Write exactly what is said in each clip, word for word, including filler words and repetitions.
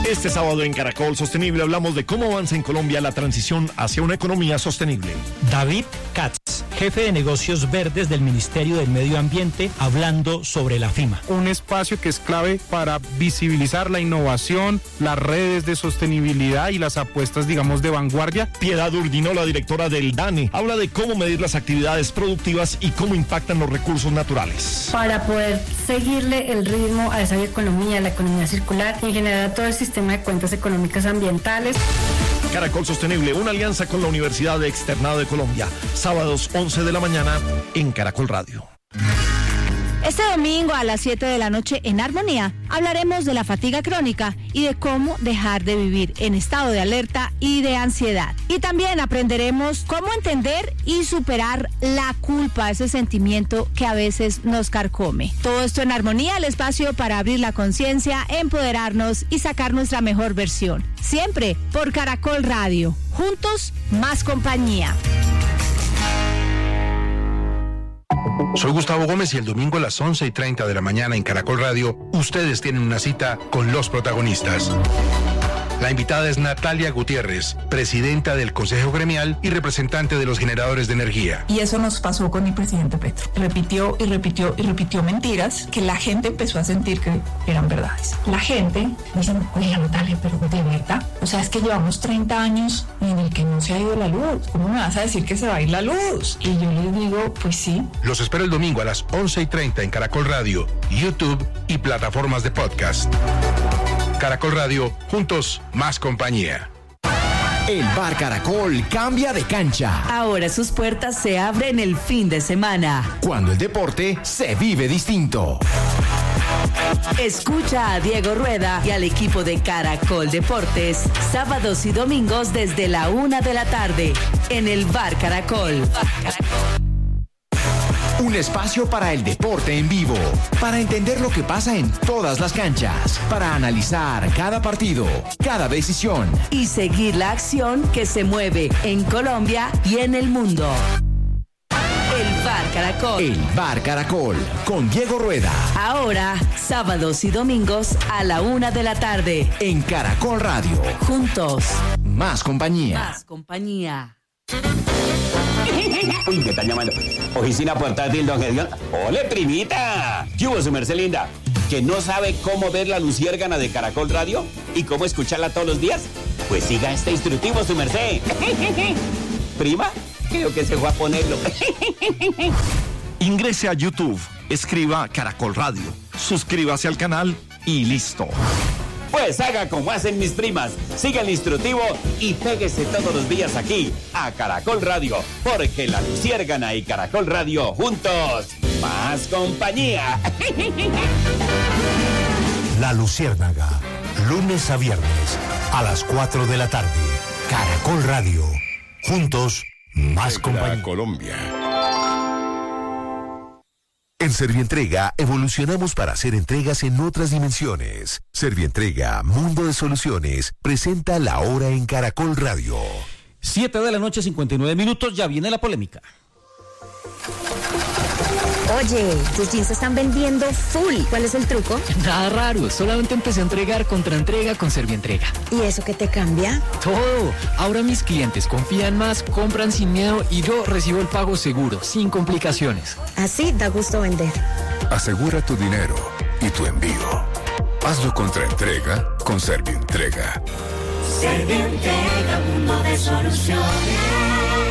Este sábado en Caracol Sostenible hablamos de cómo avanza en Colombia la transición hacia una economía sostenible. David Katz, jefe de negocios verdes del Ministerio del Medio Ambiente, hablando sobre la FIMA. Un espacio que es clave para visibilizar la innovación, las redes de sostenibilidad y las apuestas, digamos, de vanguardia. Piedad Urdinola, directora del DANE, habla de cómo medir las actividades productivas y cómo impactan los recursos naturales. Para poder seguirle el ritmo a esa economía, la economía circular y en general a todo el sistema de cuentas económicas ambientales. Caracol Sostenible, una alianza con la Universidad de Externado de Colombia. Sábados once de la mañana en Caracol Radio. Este domingo a las siete de la noche en Armonía hablaremos de la fatiga crónica y de cómo dejar de vivir en estado de alerta y de ansiedad. Y también aprenderemos cómo entender y superar la culpa, ese sentimiento que a veces nos carcome. Todo esto en Armonía, el espacio para abrir la conciencia, empoderarnos y sacar nuestra mejor versión. Siempre por Caracol Radio. Juntos, más compañía. Soy Gustavo Gómez y el domingo a las once y treinta de la mañana en Caracol Radio, ustedes tienen una cita con los protagonistas. La invitada es Natalia Gutiérrez, presidenta del Consejo Gremial y representante de los generadores de energía. Y eso nos pasó con el presidente Petro. Repitió y repitió y repitió mentiras que la gente empezó a sentir que eran verdades. La gente dice, oye Natalia, pero de verdad, o sea, es que llevamos treinta años en el que no se ha ido la luz. ¿Cómo me vas a decir que se va a ir la luz? Y yo les digo, pues sí. Los espero el domingo a las once y treinta en Caracol Radio, YouTube y plataformas de podcast. Caracol Radio, juntos, más compañía. El Bar Caracol cambia de cancha. Ahora sus puertas se abren el fin de semana, cuando el deporte se vive distinto. Escucha a Diego Rueda y al equipo de Caracol Deportes, sábados y domingos desde la una de la tarde, en el Bar Caracol. Bar Caracol. Un espacio para el deporte en vivo, para entender lo que pasa en todas las canchas, para analizar cada partido, cada decisión y seguir la acción que se mueve en Colombia y en el mundo. El Bar Caracol. El Bar Caracol, con Diego Rueda. Ahora, sábados y domingos a la una de la tarde. En Caracol Radio. Juntos. Más compañía. Más compañía. Uy, me están llamando. Oficina portátil, don Gedión. ¡Ole, primita! ¿Qué hubo, su merced linda? ¿Que no sabe cómo ver la luciérgana de Caracol Radio? ¿Y cómo escucharla todos los días? Pues siga este instructivo, su merced. ¿Prima? Creo que se fue a ponerlo. Ingrese a YouTube, escriba Caracol Radio, suscríbase al canal y listo. Pues haga como hacen mis primas, siga el instructivo y péguese todos los días aquí a Caracol Radio, porque la luciérgana y Caracol Radio juntos, más compañía. La Luciérnaga, lunes a viernes a las cuatro de la tarde. Caracol Radio, juntos, más compañía. Colombia. En Servientrega evolucionamos para hacer entregas en otras dimensiones. Servientrega, Mundo de Soluciones, presenta La Hora en Caracol Radio. siete de la noche, cincuenta y nueve minutos, ya viene la polémica. Oye, tus jeans se están vendiendo full. ¿Cuál es el truco? Nada raro, solamente empecé a entregar contraentrega con Servientrega. ¿Y eso qué te cambia? Todo. Ahora mis clientes confían más, compran sin miedo y yo recibo el pago seguro, sin complicaciones. Así da gusto vender. Asegura tu dinero y tu envío. Hazlo contraentrega con Servientrega. Servientrega, mundo de soluciones.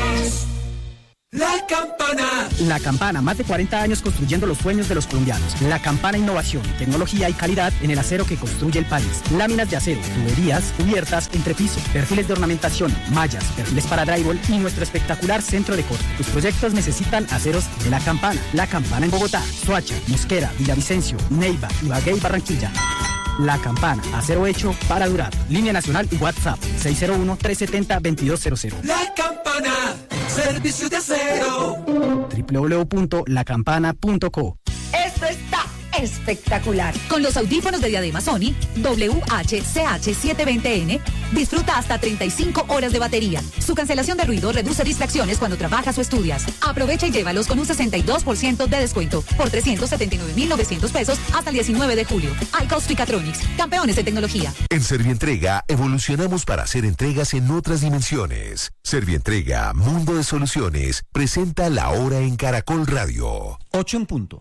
La Campana. La Campana, más de cuarenta años construyendo los sueños de los colombianos. La Campana, innovación, tecnología y calidad en el acero que construye el país. Láminas de acero, tuberías, cubiertas, entrepiso, perfiles de ornamentación, mallas, perfiles para drywall y nuestro espectacular centro de corte. Tus proyectos necesitan aceros de La Campana. La Campana en Bogotá, Soacha, Mosquera, Villavicencio, Neiva, Ibagué y Barranquilla. La Campana, acero hecho para durar. Línea nacional y WhatsApp seis cero uno, tres siete cero, dos dos cero cero. La Campana, servicio de acero. doble u doble u doble u punto la campana punto co. Esto está espectacular. Con los audífonos de diadema Sony W H C H setecientos veinte N, disfruta hasta treinta y cinco horas de batería. Su cancelación de ruido reduce distracciones cuando trabajas o estudias. Aprovecha y llévalos con un sesenta y dos por ciento de descuento por trescientos setenta y nueve mil novecientos pesos hasta el diecinueve de julio. iCoast Ficatronics, campeones de tecnología. En Servientrega evolucionamos para hacer entregas en otras dimensiones. Servientrega, Mundo de Soluciones, presenta La Hora en Caracol Radio. ocho en punto.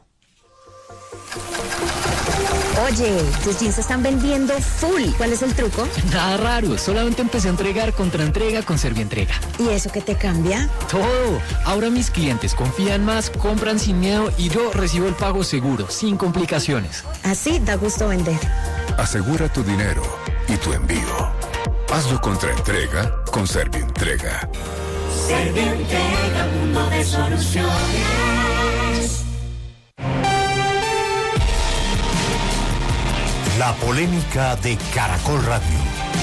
Oye, tus jeans se están vendiendo full. ¿Cuál es el truco? Nada raro, solamente empecé a entregar contra entrega con Servientrega. ¿Y eso qué te cambia? Todo. Ahora mis clientes confían más, compran sin miedo y yo recibo el pago seguro, sin complicaciones. Así da gusto vender. Asegura tu dinero y tu envío. Hazlo contra entrega con Servientrega. Servientrega, mundo de soluciones. La polémica de Caracol Radio.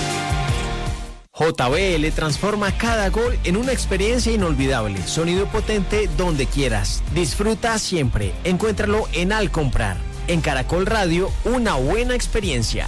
J B L transforma cada gol en una experiencia inolvidable. Sonido potente donde quieras. Disfruta siempre. Encuéntralo en Al Comprar. En Caracol Radio, una buena experiencia.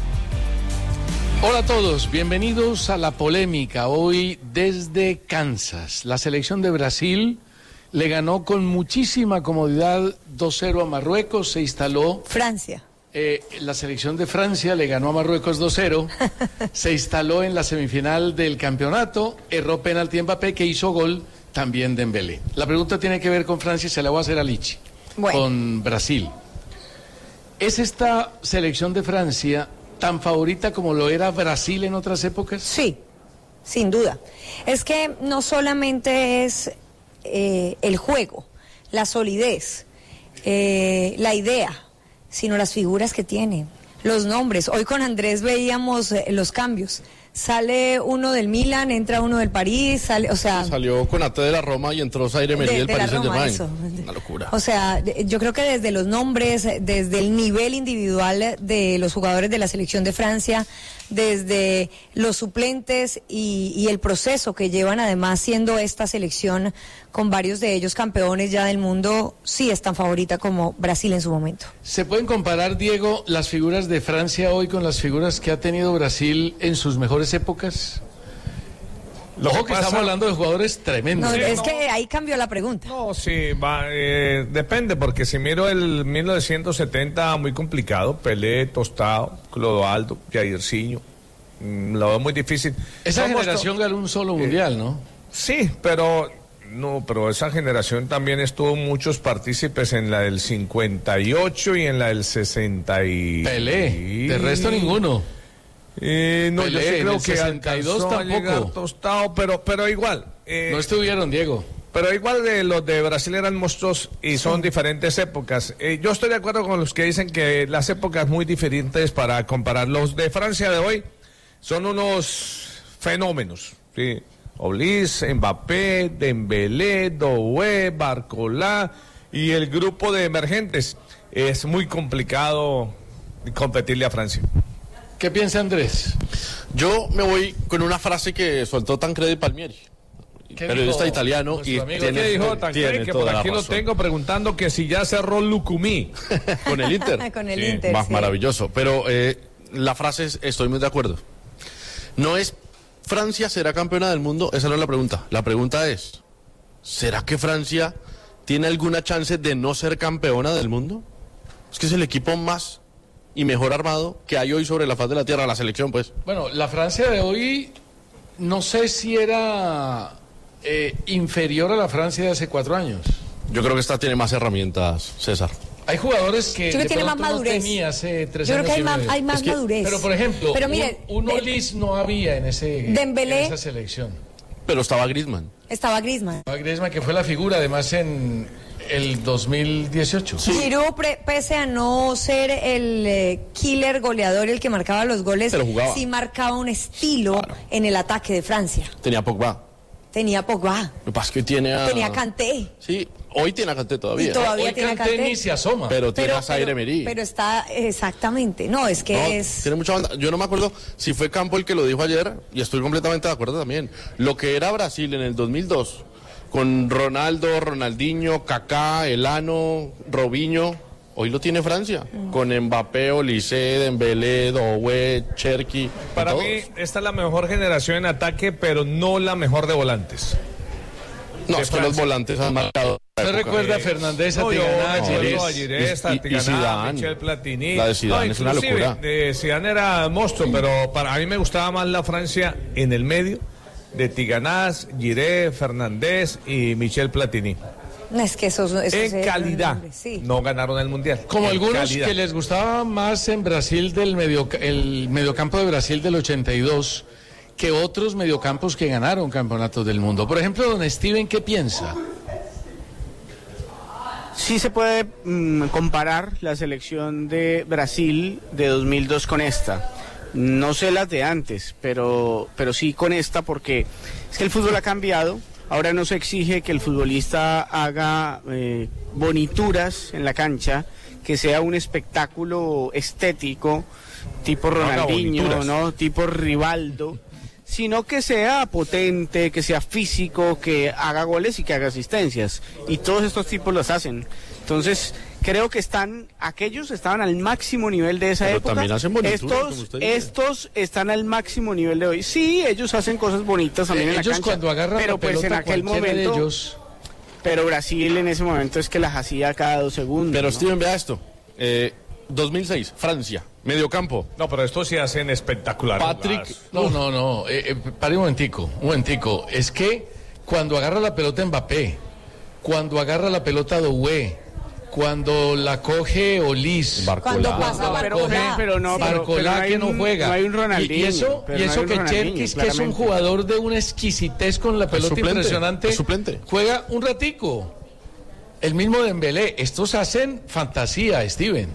Hola a todos, bienvenidos a La Polémica. Hoy desde Kansas. La selección de Brasil le ganó con muchísima comodidad dos cero a Marruecos. Se instaló... Francia. Eh, la selección de Francia le ganó a Marruecos dos cero, se instaló en la semifinal del campeonato, erró penalti Mbappé, que hizo gol también Dembélé. La pregunta tiene que ver con Francia y se la voy a hacer a Lichi, bueno. Con Brasil. ¿Es esta selección de Francia tan favorita como lo era Brasil en otras épocas? Sí, sin duda. Es que no solamente es eh, el juego, la solidez, eh, la idea, sino las figuras que tiene, los nombres. Hoy con Andrés veíamos eh, los cambios. Sale uno del Milan, entra uno del París, sale, o sea... Salió Konaté de la Roma y entró Zaire Emery del Paris Saint-Germain. Una locura. O sea, yo creo que desde los nombres, desde el nivel individual de los jugadores de la selección de Francia, desde los suplentes y, y el proceso que llevan además siendo esta selección con varios de ellos campeones ya del mundo, sí es tan favorita como Brasil en su momento. ¿Se pueden comparar, Diego, las figuras de Francia hoy con las figuras que ha tenido Brasil en sus mejores épocas? Lo Ojo que pasa... estamos hablando de jugadores tremendos. No, es que ahí cambió la pregunta. No, sí, va, eh, depende, porque si miro el mil novecientos setenta, muy complicado. Pelé, Tostado, Clodoaldo, Jairzinho. Mm, lo veo muy difícil. Esa Somos generación to... ganó un solo mundial, eh, ¿no? Sí, pero... No, pero esa generación también estuvo muchos partícipes en la del cincuenta y ocho y en la del sesenta y... Pelé, de resto ninguno. Eh, no, Pelé, yo sí creo en el que sesenta y dos alcanzó tampoco. A llegar Tostado, pero, pero igual. Eh, no estuvieron, Diego. Pero igual de los de Brasil eran monstruos y son sí. diferentes épocas. Eh, yo estoy de acuerdo con los que dicen que las épocas muy diferentes para comparar. Los de Francia de hoy son unos fenómenos, sí. Olis, Mbappé, Dembélé, Doué, Barcola y el grupo de emergentes. Es muy complicado competirle a Francia. ¿Qué piensa Andrés? Yo me voy con una frase que soltó Tancredi Palmieri, periodista italiano. Y tiene, ¿Qué dijo Tancredi? Que por aquí lo tengo preguntando que si ya cerró Lucumí. Con el Inter. Con el sí, Inter, más sí. Maravilloso. Pero eh, la frase es, estoy muy de acuerdo. No es ¿Francia será campeona del mundo? Esa no es la pregunta. La pregunta es, ¿será que Francia tiene alguna chance de no ser campeona del mundo? Es que es el equipo más y mejor armado que hay hoy sobre la faz de la tierra, la selección, pues. Bueno, la Francia de hoy, no sé si era eh, inferior a la Francia de hace cuatro años. Yo creo que esta tiene más herramientas, César. Hay jugadores que, yo creo que tiene más madurez. No tenía hace tres yo años. Yo creo que hay más, hay más es que, madurez. Pero por ejemplo, pero mire, un, un Olis no había en, ese, Dembélé, en esa selección. Pero estaba Griezmann. Estaba Griezmann. Estaba Griezmann, que fue la figura además en el dos mil dieciocho. Sí. Giroud, pese a no ser el eh, killer goleador, el que marcaba los goles, sí marcaba un estilo claro. en el ataque de Francia. Tenía Pogba. Tenía Pogba. Lo que pasa es que tiene a... Tenía Kanté. Sí, hoy tiene a Kanté todavía. Y todavía hoy tiene Kanté a Kanté ni se asoma. Pero tiene pero, a Zaire Emery. Pero está, exactamente. No, es que no, es... Tiene mucha banda. Yo no me acuerdo si fue Campo el que lo dijo ayer, y estoy completamente de acuerdo también. Lo que era Brasil en el dos mil dos, con Ronaldo, Ronaldinho, Kaká, Elano, Robinho, Hoy lo tiene Francia, con Mbappé, Olise, Dembélé, Doué, Cherki. Para todos. mí, esta es la mejor generación en ataque, pero no la mejor de volantes. No, de es que los volantes han marcado. ¿Usted recuerda a Fernández, a No, yo Tigana, no, Girés? no, a Girés, a Y- y- y Tigana, Zidane. Michel Platini. La de Zidane No, es una inclusive, locura. De Zidane era monstruo, pero para a mí me gustaba más la Francia en el medio, de Tiganás, Girés, Fernández y Michel Platini. No, es que esos, esos En eran calidad, nombres, sí. no ganaron el Mundial. Como En algunos calidad. que les gustaba más en Brasil del medio, el mediocampo de Brasil del ochenta y dos que otros mediocampos que ganaron campeonatos del mundo. Por ejemplo, don Steven, ¿qué piensa? Sí se puede mm, comparar la selección de Brasil de dos mil dos con esta. No sé las de antes, pero, pero sí con esta porque es que el fútbol ha cambiado. Ahora no se exige que el futbolista haga eh, bonituras en la cancha, que sea un espectáculo estético, tipo Ronaldinho, bonituras. ¿no? Tipo Rivaldo, sino que sea potente, que sea físico, que haga goles y que haga asistencias. Y todos estos tipos los hacen. Entonces, creo que están, aquellos estaban al máximo nivel de esa Pero época. también hacen bonituras, como estos, usted dice. estos están al máximo nivel de hoy. Sí, ellos hacen cosas bonitas también Eh, en la ellos cancha. cuando agarran pero la pues en pelota, aquel cualquiera de momento, ellos. pero Brasil en ese momento es que las hacía cada dos segundos. Pero ¿no? Steven, vea esto. Eh, dos mil seis, Francia, mediocampo. No, pero estos sí hacen espectacular. Patrick, jugadas. no, no, no, eh, eh, pare un momentico, un momentico. Es que cuando agarra la pelota Mbappé, cuando agarra la pelota Doué, cuando la coge Olis, Cuando pasa pero, Barcolá. pero no, pero- Barcolá pero no hay que no un- juega. no hay un Y- Ronaldinho. Y, eso, pero y no eso hay un que Ronaldinho, Cherkis, que es un claramente. jugador de una exquisitez con la pelota suplente, impresionante, es suplente. juega un ratico. El mismo Dembélé, estos hacen fantasía, Steven.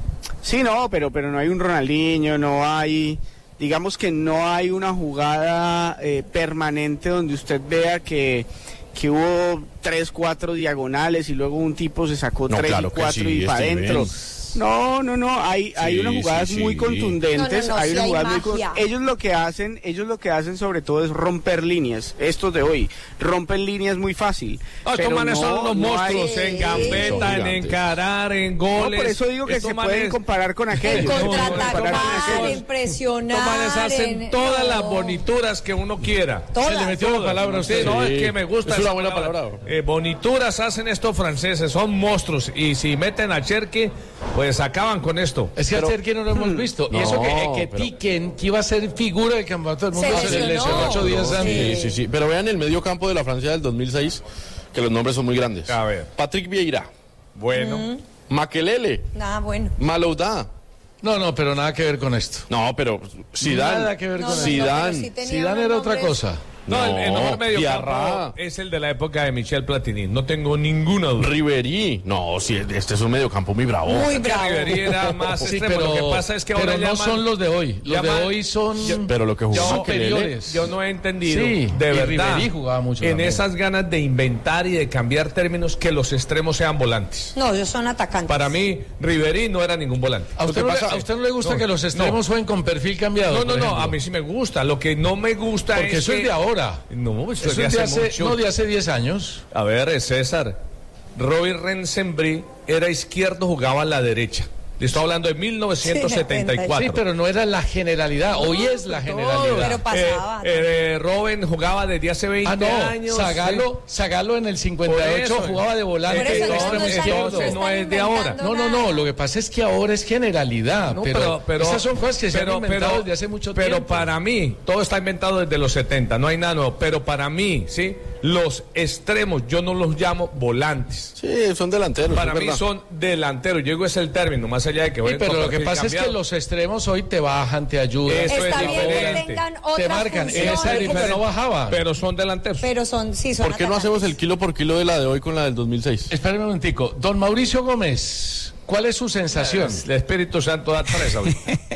Sí, no, pero, pero no hay un Ronaldinho, no hay, digamos que no hay una jugada eh, permanente donde usted vea que, que hubo tres, cuatro diagonales y luego un tipo se sacó No, tres claro y que cuatro sí, y para Steven. adentro. No, no, no, hay, hay Sí, unas jugadas sí, muy sí. contundentes, No, no, no, hay sí unas hay jugadas muy con- magia. ellos lo que hacen, ellos lo que hacen sobre todo es romper líneas, estos de hoy, rompen líneas muy fácil. Ah, pero estos manes no- son unos no hay- monstruos en gambeta, Son en gigantes. encarar, en No, goles. por eso digo que Estos se manes- pueden comparar con En aquellos. no, no, contraatacar, no, no, no. en presionar. Estos manes hacen en- todas no. las bonituras que uno quiera. Todas. Se le metió la palabra a Sí, usted. no, Sí. es que me gusta. Es una esa buena palabra. Eh, bonituras hacen estos franceses, son monstruos. Y si meten a Cherki, pues acaban con esto. Es que Pero- ayer que no lo hemos visto. y No, eso que, que pero- Tiken, que iba a ser figura del campeonato del mundo, Se se, lesionó. lesionó ocho días Sí. antes. Sí, sí, sí. Pero vean el medio campo de la Francia del dos mil seis, que los nombres son muy grandes. A ver. Patrick Vieira, Bueno. Makelele, Nada bueno. Malouda. No, no, pero nada que ver con esto. No, pero Zidane. Nada que ver No, con no, esto. no, pero Zidane. sí tenía Zidane unos era otra nombres. cosa. No, el, el mejor medio Diarra, es el de la época de Michel Platini. No tengo ninguna duda. Ribery. No, sí, este es un medio campo muy bravo. Muy Que bravo. Ribery era más Sí, extremo. pero, Lo que pasa es que pero ahora no llaman- son los de hoy. Los llaman- de hoy son Yo- Pero lo que jugó Yo- Makelele. superiores. Yo no he entendido, Sí, de y verdad, Ribery jugaba mucho en también. esas ganas de inventar y de cambiar términos, que los extremos sean volantes. No, ellos son atacantes. Para mí, Ribery no era ningún volante. ¿A usted, Lo no que le, pasa- a usted no le gusta No, que los extremos no. jueguen con perfil cambiado? No, no, por no, ejemplo? a mí sí me gusta. Lo que no me gusta Porque es eso que- es de ahora. No, eso, Eso es es de de hace hace, mucho. no, de hace diez años. A ver, César, Roy Rensembry era izquierdo, jugaba a la derecha. Le estoy hablando de mil novecientos setenta y cuatro. Sí, pero no era la generalidad. Hoy es la generalidad. Pero pasaba. Eh, eh, Robin jugaba desde hace veinte Ah, no, años. Zagalo, Zagalo en el cincuenta y ocho Por eso. jugaba de volante. Por eso, de entonces, extremo no están- izquierdo. Entonces no están es de ahora. inventando No, no, no, nada. lo que pasa es que ahora es generalidad, No, pero, pero, pero- esas son cosas que se pero- han inventado pero- desde hace mucho pero tiempo. para mí, todo está inventado desde los setenta, no hay nada nuevo. Pero para mí, ¿sí? Los extremos, yo no los llamo volantes. Sí, son delanteros. Para es mí verdad. son delanteros. Yo digo es el término, más allá de que Sí, vayan pero con lo que perfil pasa es que cambiado. los extremos hoy te bajan, te ayudan. Eso es Está bien que diferente. tengan Te otras marcan. En funciones, esa época no bajaba. Pero son delanteros. pero son, sí, son ¿Por qué no atacantes. hacemos el kilo por kilo de la de hoy con la del dos mil seis? Espérame un momentico. Don Mauricio Gómez, ¿cuál es su sensación? El Espíritu Santo da tres hoy.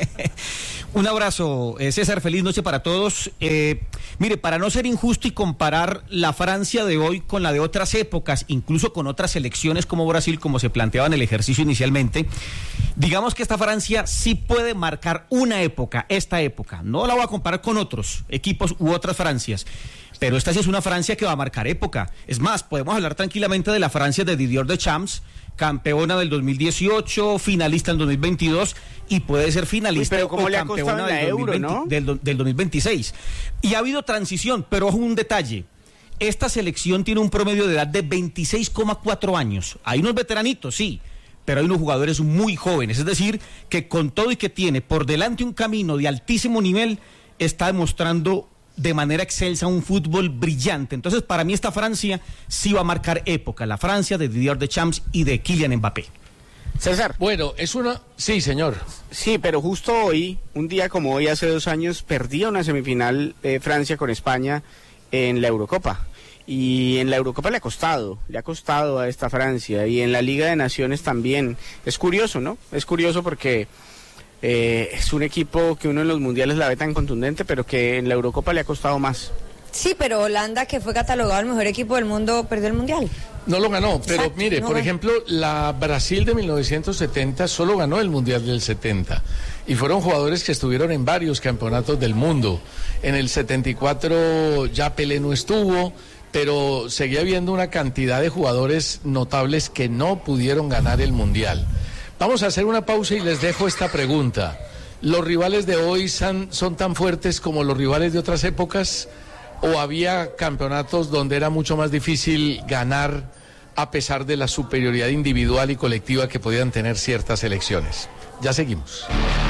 Un abrazo, eh, César, feliz noche para todos. Eh, mire, para no ser injusto y comparar la Francia de hoy con la de otras épocas, incluso con otras selecciones como Brasil, como se planteaba en el ejercicio inicialmente, digamos que esta Francia sí puede marcar una época, esta época. No la voy a comparar con otros equipos u otras Francias, pero esta sí es una Francia que va a marcar época. Es más, podemos hablar tranquilamente de la Francia de Didier Deschamps, campeona del dos mil dieciocho, finalista en dos mil veintidós y puede ser finalista Uy, pero ¿cómo o le ha costado campeona en la del, Euro, dos mil veinte, ¿no? del, del dos mil veintiséis. Y ha habido transición, pero ojo un detalle. Esta selección tiene un promedio de edad de veintiséis coma cuatro años. Hay unos veteranitos, sí, pero hay unos jugadores muy jóvenes. Es decir, que con todo y que tiene por delante un camino de altísimo nivel, está demostrando de manera excelsa un fútbol brillante. Entonces, para mí esta Francia sí va a marcar época, la Francia de Didier Deschamps y de Kylian Mbappé. César. Bueno, es una... Sí, señor. Sí, pero justo hoy, un día como hoy, hace dos años, perdía una semifinal eh, Francia con España en la Eurocopa. Y en la Eurocopa le ha costado, le ha costado a esta Francia. Y en la Liga de Naciones también. Es curioso, ¿no? Es curioso porque... Eh, es un equipo que uno en los mundiales la ve tan contundente, pero que en la Eurocopa le ha costado más. Sí, pero Holanda, que fue catalogado el mejor equipo del mundo, perdió el mundial. No lo ganó, pero Exacto, mire, no por ganó. ejemplo, la Brasil de mil novecientos setenta solo ganó el mundial del setenta. Y fueron jugadores que estuvieron en varios campeonatos del mundo. En el setenta y cuatro ya Pelé no estuvo, pero seguía habiendo una cantidad de jugadores notables que no pudieron ganar el mundial. Vamos a hacer una pausa y les dejo esta pregunta. ¿Los rivales de hoy son, son tan fuertes como los rivales de otras épocas? ¿O había campeonatos donde era mucho más difícil ganar a pesar de la superioridad individual y colectiva que podían tener ciertas selecciones? Ya seguimos.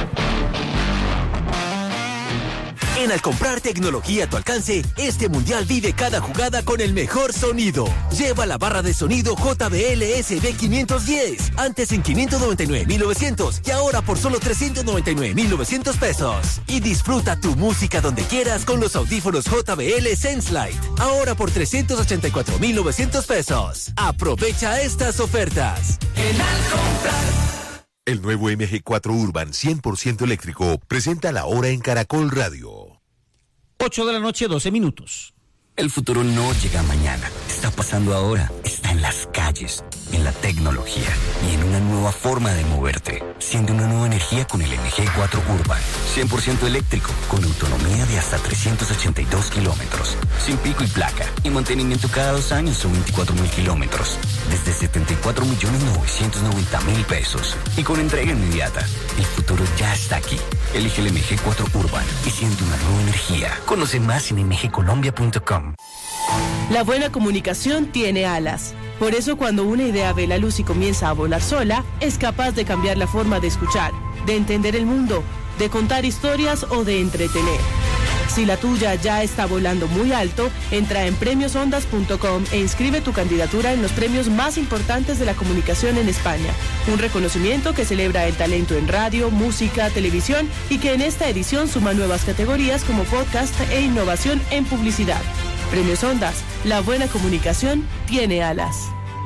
En Al comprar tecnología a tu alcance, este mundial vive cada jugada con el mejor sonido. Lleva la barra de sonido J B L S B quinientos diez, antes en quinientos noventa y nueve mil novecientos y ahora por solo trescientos noventa y nueve mil novecientos pesos. Y disfruta tu música donde quieras con los audífonos J B L SenseLight, ahora por trescientos ochenta y cuatro mil novecientos pesos. Aprovecha estas ofertas. En Al comprar. El nuevo M G cuatro Urban cien por ciento eléctrico presenta la hora en Caracol Radio. ocho de la noche, doce minutos. El futuro no llega mañana, está pasando ahora, está en las calles, en la tecnología y en una nueva forma de moverte. Siente una nueva energía con el M G cuatro Urban, cien por ciento eléctrico, con autonomía de hasta trescientos ochenta y dos kilómetros, sin pico y placa, y mantenimiento cada dos años o veinticuatro mil kilómetros, desde setenta y cuatro millones novecientos noventa mil pesos, y con entrega inmediata. El futuro ya está aquí. Elige el M G cuatro Urban y siente una nueva energía. Conoce más en m g colombia punto com. La buena comunicación tiene alas. Por eso cuando una idea ve la luz y comienza a volar sola, es capaz de cambiar la forma de escuchar, de entender el mundo, de contar historias o de entretener. Si la tuya ya está volando muy alto, entra en premios ondas punto com e inscribe tu candidatura en los premios más importantes de la comunicación en España. Un reconocimiento que celebra el talento en radio, música, televisión y que en esta edición suma nuevas categorías como podcast e innovación en publicidad. Premios Ondas, la buena comunicación tiene alas.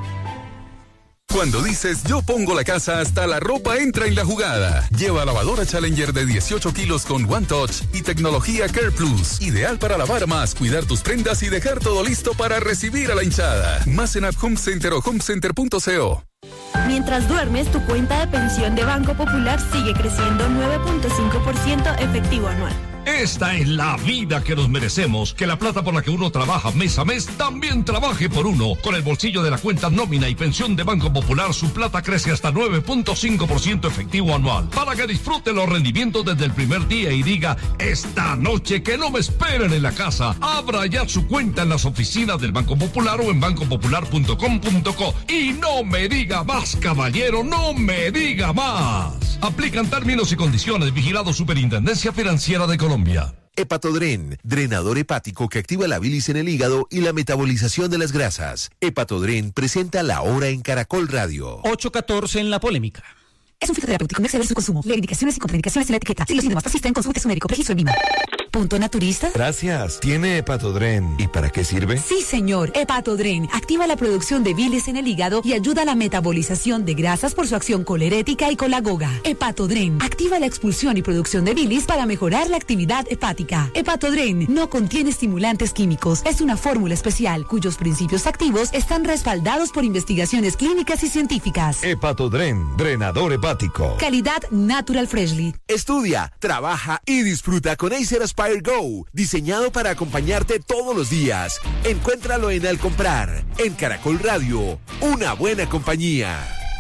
Cuando dices yo pongo la casa, hasta la ropa entra en la jugada. Lleva lavadora Challenger de dieciocho kilos con One Touch y tecnología Care Plus. Ideal para lavar más, cuidar tus prendas y dejar todo listo para recibir a la hinchada. Más en App Home Center o home center punto co. Mientras duermes, tu cuenta de pensión de Banco Popular sigue creciendo nueve punto cinco por ciento efectivo anual. Esta es la vida que nos merecemos, que la plata por la que uno trabaja mes a mes también trabaje por uno. Con el bolsillo de la cuenta nómina y pensión de Banco Popular, su plata crece hasta nueve punto cinco por ciento efectivo anual. Para que disfrute los rendimientos desde el primer día y diga, esta noche que no me esperen en la casa. Abra ya su cuenta en las oficinas del Banco Popular o en banco popular punto com punto co. Y no me diga más, caballero, no me diga más. Aplican términos y condiciones. Vigilado Superintendencia Financiera de Colombia. Hepatodren, drenador hepático que activa la bilis en el hígado y la metabolización de las grasas. Hepatodren presenta la hora en Caracol Radio. ocho catorce en la polémica. Es un fitoterapéutico, no exceder su consumo. Lee indicaciones y contraindicaciones en la etiqueta. Si los síntomas persisten, consulte a su médico. Registro en Lima. ¿Punto naturista? Gracias. ¿Tiene Hepatodren? ¿Y para qué sirve? Sí, señor. Hepatodren activa la producción de bilis en el hígado y ayuda a la metabolización de grasas por su acción colerética y colagoga. Hepatodren activa la expulsión y producción de bilis para mejorar la actividad hepática. Hepatodren no contiene estimulantes químicos. Es una fórmula especial cuyos principios activos están respaldados por investigaciones clínicas y científicas. Hepatodren, drenador hepático. Calidad Natural Freshly. Estudia, trabaja y disfruta con Acer Aspire Go, diseñado para acompañarte todos los días. Encuéntralo en Al comprar, en Caracol Radio, una buena compañía.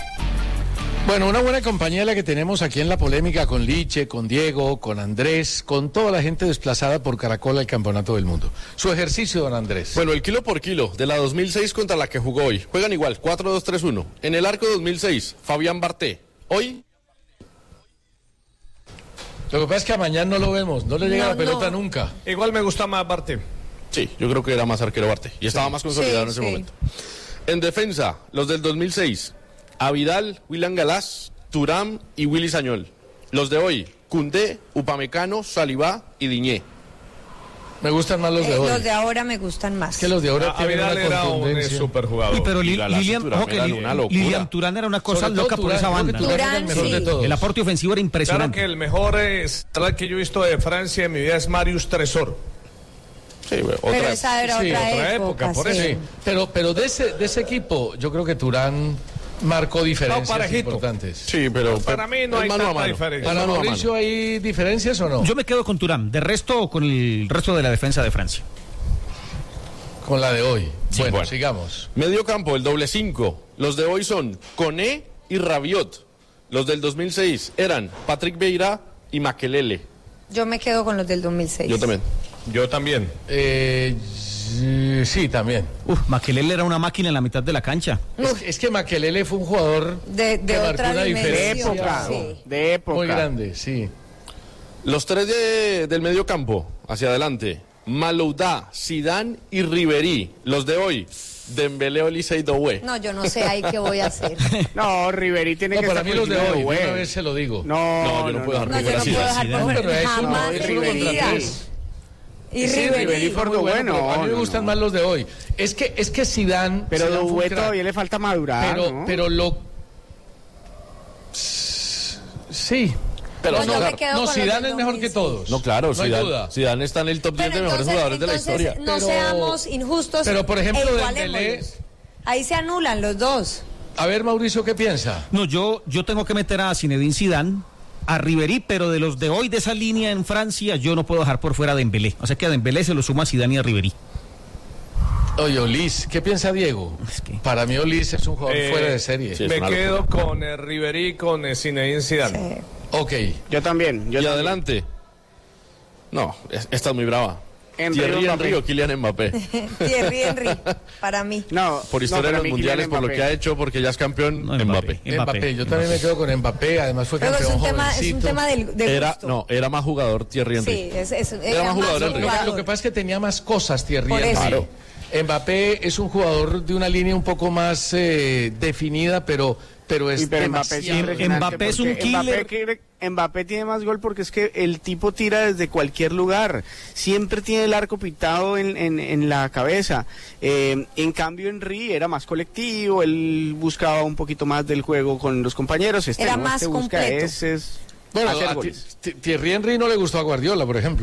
Bueno, una buena compañía la que tenemos aquí en La Polémica con Liche, con Diego, con Andrés, con toda la gente desplazada por Caracol al Campeonato del Mundo. Su ejercicio, don Andrés. Bueno, el kilo por kilo de la dos mil seis contra la que jugó hoy. Juegan igual, cuatro dos tres uno. En el arco dos mil seis, Fabián Barté. Hoy... Lo que pasa es que a mañana no lo vemos, no le llega no, la pelota no. nunca. Igual me gusta más Barté. Sí, yo creo que era más arquero Barté. Y estaba sí. más consolidado sí, en ese sí. momento. En defensa, los del dos mil seis, Avidal, William Galás, Thuram y Willy Sañol. Los de hoy, Koundé, Upamecano, Salivá y Diñé. Me gustan más los de eh, hoy. Los de ahora me gustan más. Es que los de ahora Ah, tienen Avidal una era un contundencia. super jugador. Pero Li- Galás y Lilian, Thuram ojo que eran Li- una locura. Lilian Turán era una cosa Sobre todo loca por Turán, esa creo que banda. Turán era el Turán, mejor sí. de todos. El aporte ofensivo era Claro impresionante. que el mejor central que yo he visto de Francia en mi vida es Marius Tresor. Sí, otra Pero esa era Sí, otra, otra época, época, por sí. eso. Sí, pero, pero de ese, de ese equipo, yo creo que Turán marcó diferencias No, parejito. importantes. Sí, pero... Para mí no es hay mano a tanta mano. diferencia. ¿Para Mano a mano. Mauricio hay diferencias o no? Yo me quedo con Turán, de resto con el resto de la defensa de Francia. Con la de hoy. Sí, bueno, bueno. sigamos. Medio campo, el doble cinco. Los de hoy son Koné y Rabiot. Los del dos mil seis eran Patrick Vieira y Makelele. Yo me quedo con los del dos mil seis. Yo también. Yo también. Eh, sí, también. Uf, Makelele era una máquina en la mitad de la cancha. Es, es que Makelele fue un jugador De, de que marcó otra una dimensión. De diferencia época, Sí. de época. muy grande, sí. Los tres de- del medio campo, hacia adelante. Malouda, Zidane y Ribery. Los de hoy, Dembélé, Olise y Doué. No, yo no sé ahí qué voy a hacer. No, Ribery tiene No, que para estar mí los de por encima hoy, Doué. una vez se lo digo. No, No, yo no puedo dejar No, por yo no fuera puedo a dejar Zidane. por No, pero es uno, jamás es en uno mi contra vida. tres. Y Sí, Ribery. Ribery fue muy Doué, bueno, pero a mí no, me no, gustan no. más los de hoy. Es que es que Zidane, Pero Zidane fue un Doué crack. todavía le falta madurar, pero ¿no? pero lo sí, pero No, no, yo me claro. quedo no con los Zidane del es mejor que dos mil seis. todos. No, claro, no hay Zidane, duda. Zidane está en el top diez Pero de mejores entonces- jugadores de la entonces, historia. No Pero- seamos injustos. pero, por ejemplo, e Dembélé- igualémoslos. Ahí se anulan los dos. A ver, Mauricio, ¿qué piensa? No, yo, yo tengo que meter a Zinedine Zidane, a Ribery, pero de los de hoy de esa línea en Francia, yo no puedo dejar por fuera a Dembélé. O sea que a Dembélé se lo suma a Zidane y a Ribery. Oye, Olis, ¿qué piensa Diego? Es que- Para mí Olis es un jugador Eh, fuera de serie. sí. Es Me una quedo con eh, Ribery, con eh, Zinedine Zidane. Sí. Ok. Yo también. Yo Y también. adelante. No, es- esta es muy brava. Henry Thierry Mbappé. Henry o Kylian Mbappé. Thierry Henry, para mí. No, Por no, historia para de los mí mundiales, Kylian por lo Mbappé. que ha hecho, porque ya es campeón, No, Mbappé. Mbappé. Mbappé, yo también me quedo con Mbappé, además fue Luego es campeón un tema, es un jovencito. tema del, de Era, gusto. no, era más jugador Thierry Henry. Sí, es, es, Era era más más jugador Lo, Henry. lo que- jugador. lo que pasa es que tenía más cosas Thierry Por Henry. eso. Claro. Mbappé es un jugador de una línea un poco más eh, definida, pero, pero es Sí, pero Mbappé, es demasiado- impresionante Mbappé es porque un killer. Mbappé, quiere- Mbappé tiene más gol porque es que el tipo tira desde cualquier lugar. Siempre tiene el arco pitado en, en, en la cabeza. Eh, en cambio, Henry era más colectivo, él buscaba un poquito más del juego con los compañeros. Este Era no, más este busca completo. ese es Bueno, hacer a goles. Thi- Thierry Henry no le gustó a Guardiola, por ejemplo.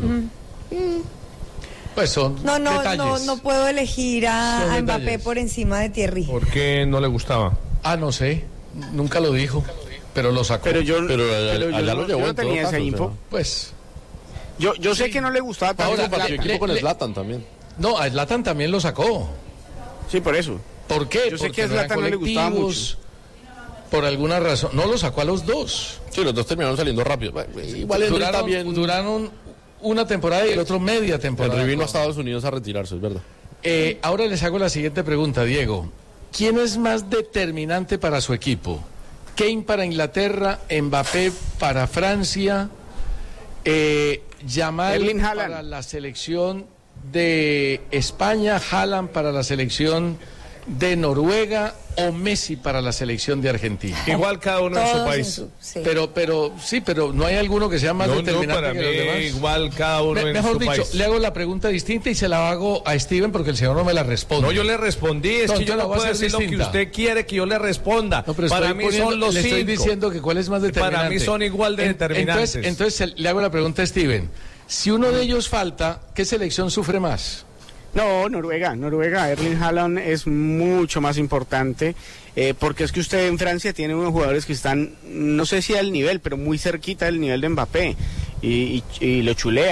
Pues son No, no, detalles. no, no puedo elegir a, Son a Mbappé detalles. por encima de Thierry. ¿Por qué no le gustaba? Ah, no sé, nunca lo dijo, pero lo sacó. Pero yo, Pero allá- pero yo allá no, lo llevó yo no en todo tenía esa caso, o info. sea. Pues, Yo, yo sé Sí. que no le gustaba tanto. Ahora, Compartió le- equipo le- con le- Zlatan también. no, a Zlatan también lo sacó. Sí, por eso. ¿Por qué? Yo sé Porque que a no eran Zlatan no le gustaba colectivos, por alguna razón. No lo sacó a los dos. Sí, los dos terminaron saliendo rápido. Igual Henry duraron, también. duraron una temporada y el otro media temporada. Henry vino a Estados Unidos a retirarse, es verdad. Eh, ahora les hago la siguiente pregunta, Diego. ¿Quién es más determinante para su equipo? Kane para Inglaterra, Mbappé para Francia, eh, Yamal Erling Haaland. para la selección de España, Haaland para la selección de Noruega o Messi para la selección de Argentina. Igual cada uno en su Todos en país. su- sí. Pero, pero, sí, pero no hay alguno que sea más No, no, determinante para que mí los demás. igual cada uno Me- en mejor su dicho, país. le hago la pregunta distinta y se la hago a Steven porque el señor no me la responde. No, yo le respondí, es No, que yo yo la no voy a puedo puedo hacer decir lo que distinta. usted quiere que yo le responda. No, pero Para estoy mí poniendo- son los le estoy cinco. diciendo que cuál es más determinante. Para mí son igual de En- determinantes. Entonces, entonces le hago la pregunta a Steven. Si uno de ellos falta, ¿qué selección sufre más? No, Noruega, Noruega, Erling Haaland es mucho más importante, eh, porque es que usted en Francia tiene unos jugadores que están, no sé si al nivel, pero muy cerquita del nivel de Mbappé, y, y- y lo chulea.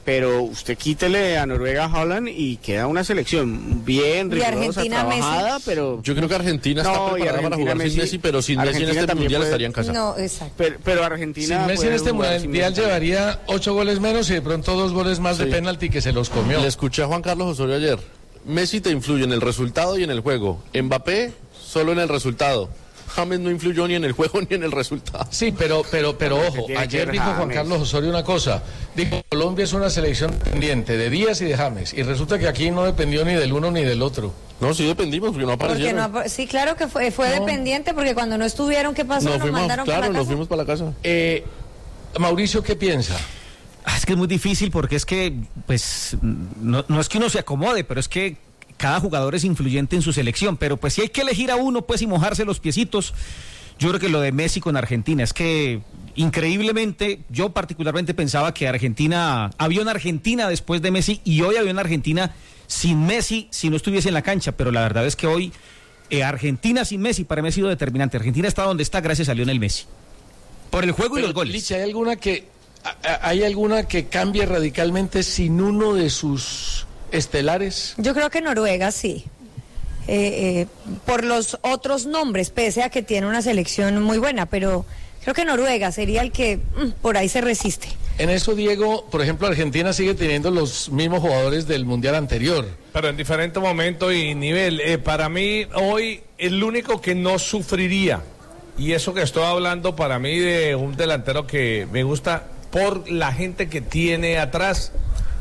pero usted quítele a Noruega, a Haaland y queda una selección bien rigurosa, trabajada, Messi. Pero yo creo que Argentina no, está preparada Argentina, para jugar Messi, sin Messi, pero sin Argentina Messi en este mundial puede, estarían casados. No, exacto. Pero, pero Argentina sin Messi en este mundial llevaría ocho goles menos y de pronto dos goles más sí. de penalti que se los comió. Le escuché a Juan Carlos Osorio ayer. Messi te influye en el resultado y en el juego. Mbappé solo en el resultado. James no influyó ni en el juego ni en el resultado. Sí, pero, pero, pero ojo, ayer dijo Juan Carlos Osorio una cosa. Dijo, Colombia es una selección pendiente de Díaz y de James. Y resulta que aquí no dependió ni del uno ni del otro. No, sí dependimos porque no aparecieron. Porque no, sí, claro que fue, fue no. dependiente porque cuando no estuvieron, ¿qué pasó? Nos, nos fuimos, mandaron claro, para la nos casa. fuimos para la casa. Eh, Mauricio, ¿qué piensa? Es que es muy difícil porque es que, pues, no, no es que uno se acomode, pero es que cada jugador es influyente en su selección. Pero pues si hay que elegir a uno, pues, y mojarse los piecitos... Yo creo que lo de Messi con Argentina es que increíblemente yo particularmente pensaba que Argentina, había una Argentina después de Messi y hoy había una Argentina sin Messi si no estuviese en la cancha, pero la verdad es que hoy eh, Argentina sin Messi para mí ha sido determinante. Argentina está donde está gracias a Lionel Messi. Por el juego pero, y los goles. Licha, ¿hay alguna que hay alguna que cambie radicalmente sin uno de sus estelares? Yo creo que Noruega sí. Eh, eh, por los otros nombres, pese a que tiene una selección muy buena, pero creo que Noruega sería el que mm, por ahí se resiste. En eso, Diego, por ejemplo, Argentina sigue teniendo los mismos jugadores del Mundial anterior. Pero en diferente momento y nivel. Eh, para mí, hoy, el único que no sufriría, y eso que estoy hablando para mí de un delantero que me gusta por la gente que tiene atrás,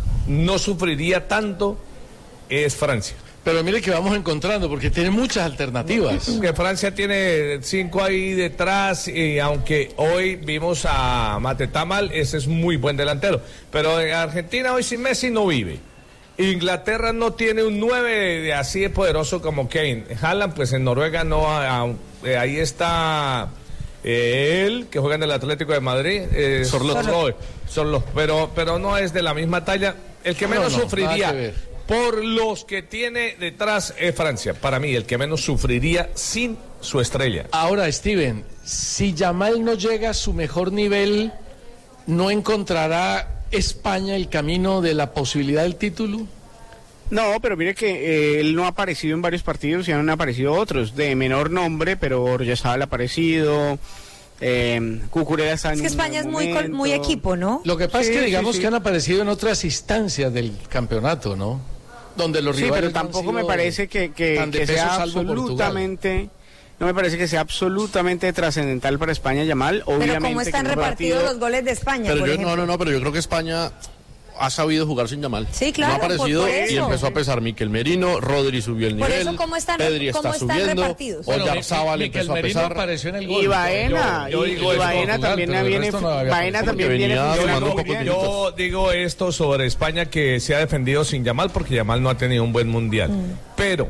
no sufriría tanto, es Francia. Pero mire que vamos encontrando, porque tiene muchas alternativas. Que Francia tiene cinco ahí detrás, y aunque hoy vimos a Matetamal, ese es muy buen delantero. Pero en Argentina hoy sin Messi no vive. Inglaterra no tiene un nueve de así de poderoso como Kane. Haaland, pues en Noruega no, a, eh, ahí está eh, él, que juega en el Atlético de Madrid. Eh, Sorloth. Sorloth. Pero, pero no es de la misma talla. El que menos no, no, sufriría... Por los que tiene detrás es Francia. Para mí, el que menos sufriría sin su estrella. Ahora, Steven, si Yamal no llega a su mejor nivel, ¿no encontrará España el camino de la posibilidad del título? No, pero mire que eh, él no ha aparecido en varios partidos y han aparecido otros de menor nombre, pero Oyarzabal ha aparecido... Eh, Cucurella está en es que España es muy, muy equipo, ¿no? Lo que pasa sí, es que digamos sí, sí. sí. que han aparecido en otras instancias del campeonato, ¿no? Donde los sí, rivales pero tampoco me parece que, que, que sea absolutamente no me parece que sea absolutamente trascendental para España Yamal. Obviamente, pero cómo están repartidos los goles de España, pero por yo, ejemplo. no, no, no, pero yo creo que España ha sabido jugar sin Yamal. Sí, claro. No ha aparecido por, por y empezó a pesar Miquel Merino, Rodri subió el nivel. Por eso, ¿cómo están, Pedri cómo está están subiendo, repartidos? Oyarzabal empezó a pesar. Apareció en el gol. Y Baena, yo, yo y, digo y Baena también jugar, viene, no Baena también viene yo, yo, yo digo esto sobre España, que se ha defendido sin Yamal porque Yamal no ha tenido un buen mundial. Mm. Pero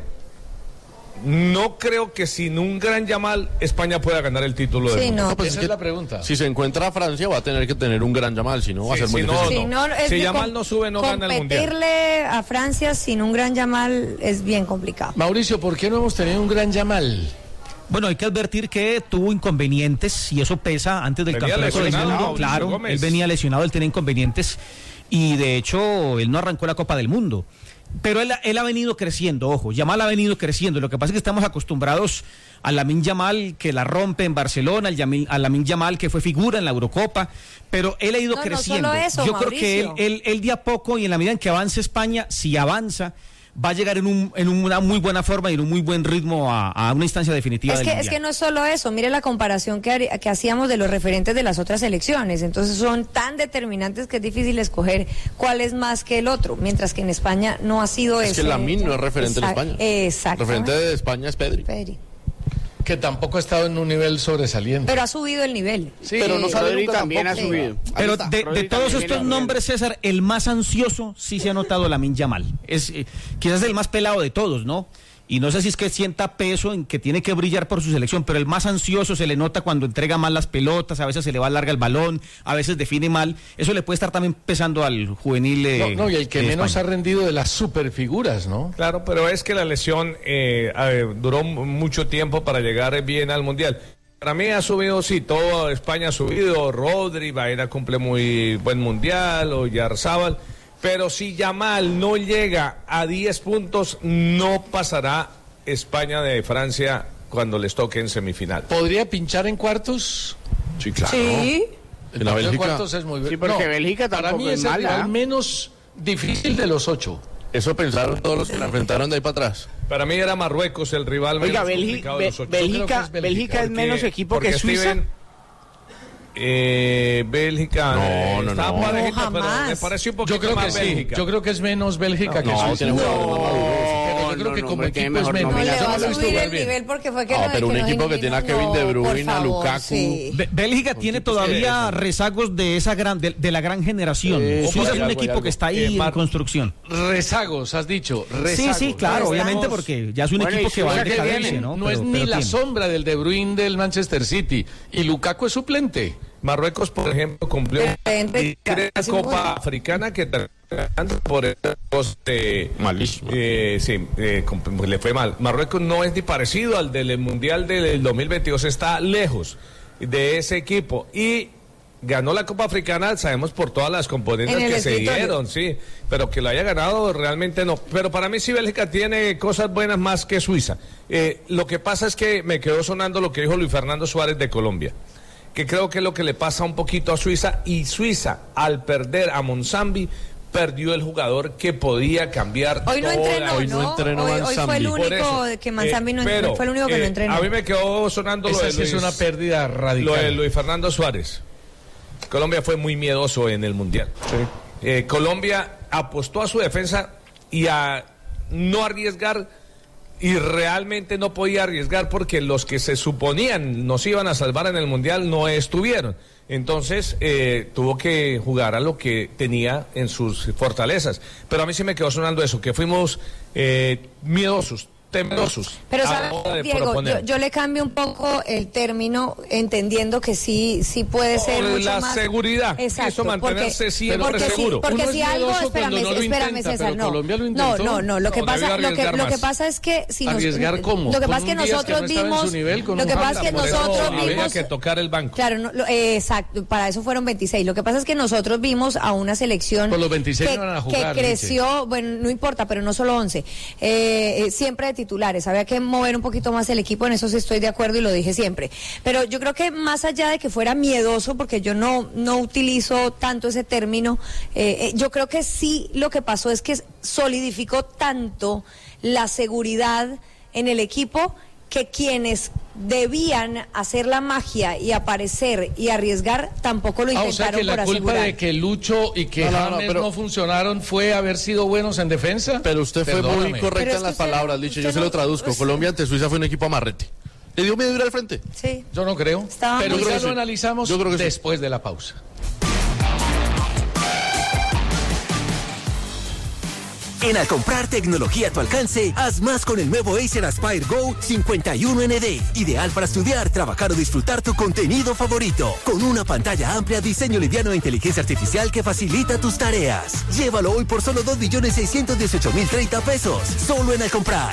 no creo que sin un gran Yamal España pueda ganar el título sí, del mundo. No, pues esa es, es la pregunta. Si se encuentra a Francia va a tener que tener un gran Yamal, si no va sí, a ser muy si difícil. No, no. Si, no, si Yamal no sube no gana el mundial. Competirle a Francia sin un gran Yamal es bien complicado. Mauricio, ¿por qué no hemos tenido un gran Yamal? Bueno, hay que advertir que tuvo inconvenientes y eso pesa antes del venía campeonato del mundo. Mauricio Claro, Gómez. Él venía lesionado, él tenía inconvenientes y de hecho él no arrancó la Copa del Mundo. Pero él, él ha venido creciendo, ojo, Yamal ha venido creciendo. Lo que pasa es que estamos acostumbrados a Lamine Yamal que la rompe en Barcelona, al Yamil, a Lamine Yamal que fue figura en la Eurocopa, pero él ha ido no, creciendo. No solo eso, Yo Mauricio. creo que él, él, él de a poco y en la medida en que avance España, si avanza, va a llegar en, un, en una muy buena forma y en un muy buen ritmo a, a una instancia definitiva es del que, mundial. Es que no es solo eso, mire la comparación que, que hacíamos de los referentes de las otras elecciones, entonces son tan determinantes que es difícil escoger cuál es más que el otro, mientras que en España no ha sido eso. Es que Lamine no es referente Exact, en España. Exacto. Referente de España es Pedri. Pedri. Que tampoco ha estado en un nivel sobresaliente. Pero ha subido el nivel. Sí, pero no sabe Rodri nunca también tampoco. ha subido. Sí. Pero está, de, de todos estos nombres, César, el más ansioso sí se ha notado Lamine Yamal. Es eh, quizás el más pelado de todos, ¿no? Y no sé si es que sienta peso en que tiene que brillar por su selección, pero el más ansioso se le nota cuando entrega mal las pelotas, a veces se le va larga el balón, a veces define mal. Eso le puede estar también pesando al juvenil. Eh, no, no, y el que menos España. ha rendido de las superfiguras, ¿no? Claro, pero es que la lesión eh, eh, duró mucho tiempo para llegar bien al Mundial. Para mí ha subido, sí, toda España ha subido, Rodri, Baena cumple muy buen Mundial, Oyarzabal. Pero si Yamal no llega a diez puntos, no pasará España de Francia cuando les toque en semifinal. ¿Podría pinchar en cuartos? Sí, claro. Sí. En la Bélgica. Cuartos es muy Sí, porque no, Bélgica para tampoco mí es es el mala. rival menos difícil de los ocho. Eso pensaron todos los que la enfrentaron de ahí para atrás. Para mí era Marruecos el rival Oiga, menos Bélgica, complicado de los ocho. Bélgica, es Bélgica, Bélgica es Porque- menos equipo que porque Suiza. Steven, eh, Bélgica. No, eh, no, estaba no. parejita, No, pero jamás. me pareció un poquito Yo creo que más sí. Bélgica. Yo creo que es menos Bélgica que No, Suiza. tiene jugadores más maduros. Pero yo creo no, que no, como hombre, tiene equipo es mejor menos. No le nómina. Yo va no a lo he visto subir jugar el bien. nivel porque fue que Ah, no, pero que un no equipo que eliminó. tiene a Kevin No, De por Bruyne, a favor, Lukaku. sí. Bé- Bélgica tiene tipos todavía que- rezagos de esa gran de, de la gran generación. Eh, Suiza ojo, es hay un algo, hay equipo algo. que está ahí Eh, en Mar- construcción. Rezagos, has dicho. Sí, Rezagos. sí, claro, Estamos- obviamente porque ya es un Bueno, equipo y que va Suiza en que decadencia, viene, ¿no? No Pero- es ni pero la tiene. sombra del De Bruyne del Manchester City. Y Lukaku es suplente. Marruecos, por ejemplo, cumplió Depende, la casi Copa muy- Africana que terminó por el de Malísimo. Eh, sí, eh, com- le fue mal. Marruecos no es ni parecido al del Mundial del dos mil veintidós, está lejos de ese equipo y ganó la Copa Africana, sabemos por todas las componentes En el que se escritorio. dieron, sí, pero que lo haya ganado realmente no. Pero para mí sí Bélgica tiene cosas buenas más que Suiza. Eh, lo que pasa es que me quedó sonando lo que dijo Luis Fernando Suárez de Colombia, que creo que es lo que le pasa un poquito a Suiza, y Suiza al perder a Monsambi perdió el jugador que podía cambiar Hoy no toda- entrenó, hoy no ¿no? entrenó Hoy, hoy fue Manzambi. el Por único eso, que Manzambi eh, no pero, fue el único que no eh, entrenó. A mí me quedó sonando lo Esa de sí es Luis- una pérdida lo radical. de Luis Fernando Suárez. Colombia fue muy miedoso en el Mundial. Eh, Colombia apostó a su defensa y a no arriesgar, y realmente no podía arriesgar porque los que se suponían nos iban a salvar en el Mundial no estuvieron. Entonces eh, tuvo que jugar a lo que tenía en sus fortalezas. Pero a mí sí me quedó sonando eso, que fuimos eh, miedosos, temerosos. Pero a la sabes, hora de Diego, proponer. yo, yo le cambio un poco el término, entendiendo que sí, sí puede ser Por mucho la más. seguridad, Exacto, quiso mantenerse porque, siempre porque sí, seguro. porque Uno si es algo, miedoso espérame, cuando no lo espérame, intenta, César, pero no, Colombia lo no, intentó. no, no, lo que No, pasa, debió lo que, arriesgar lo que más. pasa es que si nos, ¿Arriesgar cómo? lo que Con pasa es que un Díaz que nosotros no estaba en vimos, su nivel, con lo un que pasa es que Hamdan, por eso nosotros Había vimos, que tocar el banco. claro, no, lo- eh, exacto, para eso fueron veintiséis. Lo que pasa es que nosotros vimos a una selección Pues los veintiséis que, no van a jugar, que creció, bueno, no importa, pero no solo once, eh, eh, siempre de titulares. Había que mover un poquito más el equipo, en eso sí estoy de acuerdo y lo dije siempre. Pero yo creo que más allá de que fuera miedoso, porque yo no, no utilizo tanto ese término, eh, eh, yo creo que sí lo que pasó es que solidificó tanto la seguridad en el equipo que quienes debían hacer la magia y aparecer y arriesgar tampoco lo Ah, o intentaron sea que la por culpa asegurar. de que Lucho y que No, no, no, James no, pero- funcionaron fue haber sido buenos en defensa. Pero usted fue Perdóname. muy correcta Pero es en que las usted no- palabras, Licho. Yo usted se lo no- traduzco. usted- Colombia ante Suiza fue un equipo amarrete. Le dio miedo ir al frente. Sí. Yo no creo. Estaba Pero muy- ya Yo creo que lo sí. analizamos Yo creo que sí. después de la pausa. En al comprar tecnología a tu alcance, haz más con el nuevo Acer Aspire Go cincuenta y uno N D. Ideal para estudiar, trabajar o disfrutar tu contenido favorito. Con una pantalla amplia, diseño liviano e inteligencia artificial que facilita tus tareas. Llévalo hoy por solo dos millones seiscientos dieciocho mil treinta pesos. Solo en al comprar.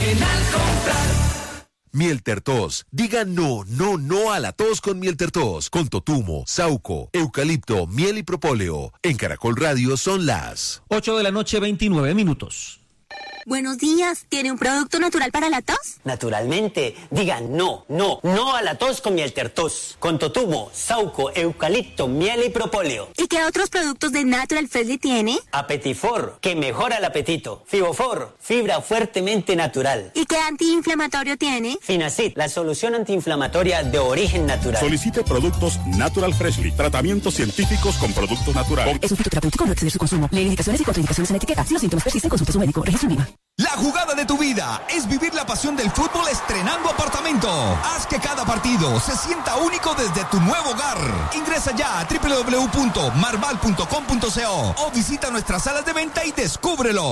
Miel Tertos. Diga no, no, no a la tos con Miel Tertos. Con totumo, sauco, eucalipto, miel y propóleo. En Caracol Radio son las ocho de la noche, veintinueve minutos. Buenos días, ¿tiene un producto natural para la tos? Naturalmente, diga no, no, no a la tos con Miel Tertos. Con totumo, sauco, eucalipto, miel y propóleo. ¿Y qué otros productos de Natural Freshly tiene? Apetifor, que mejora el apetito. Fibofor, fibra fuertemente natural. ¿Y qué antiinflamatorio tiene? Finacid, la solución antiinflamatoria de origen natural. Solicite productos Natural Freshly, tratamientos científicos con productos naturales. Es un fitoterapéutico, no exceder su consumo. Lee indicaciones y contraindicaciones en la etiqueta. Si los síntomas persisten, consulte a su médico. Registro INVIMA. La jugada de tu vida es vivir la pasión del fútbol estrenando apartamento. Haz que cada partido se sienta único desde tu nuevo hogar. Ingresa ya a doble u doble u doble u punto marval punto com punto co o visita nuestras salas de venta y descúbrelo.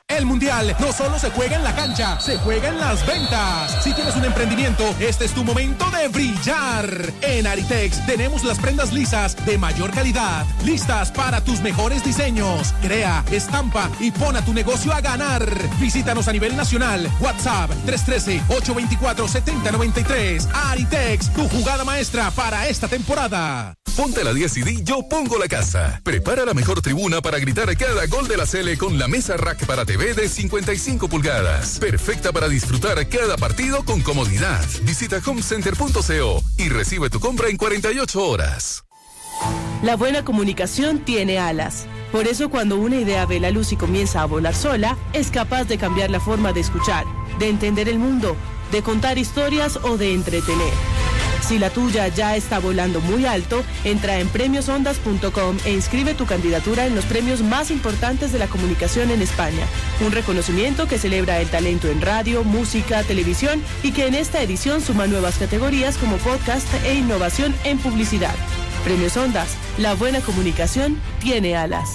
El Mundial no solo se juega en la cancha, se juega en las ventas. Si tienes un emprendimiento, este es tu momento de brillar. En Aritex tenemos las prendas lisas de mayor calidad, listas para tus mejores diseños. Crea, estampa y pon a tu negocio a ganar. Visítanos a nivel nacional. WhatsApp tres uno tres, ocho dos cuatro, siete cero nueve tres. Aritex, tu jugada maestra para esta temporada. Ponte la diez y di Yo Pongo la Casa. Prepara la mejor tribuna para gritar cada gol de la Sele con la mesa rack para T V de cincuenta y cinco pulgadas. Perfecta para disfrutar cada partido con comodidad. Visita homecenter punto co y recibe tu compra en cuarenta y ocho horas. La buena comunicación tiene alas. Por eso cuando una idea ve la luz y comienza a volar sola, es capaz de cambiar la forma de escuchar, de entender el mundo, de contar historias o de entretener. Si la tuya ya está volando muy alto, entra en premios ondas punto com e inscribe tu candidatura en los premios más importantes de la comunicación en España. Un reconocimiento que celebra el talento en radio, música, televisión y que en esta edición suma nuevas categorías como podcast e innovación en publicidad. Premios Ondas, la buena comunicación tiene alas.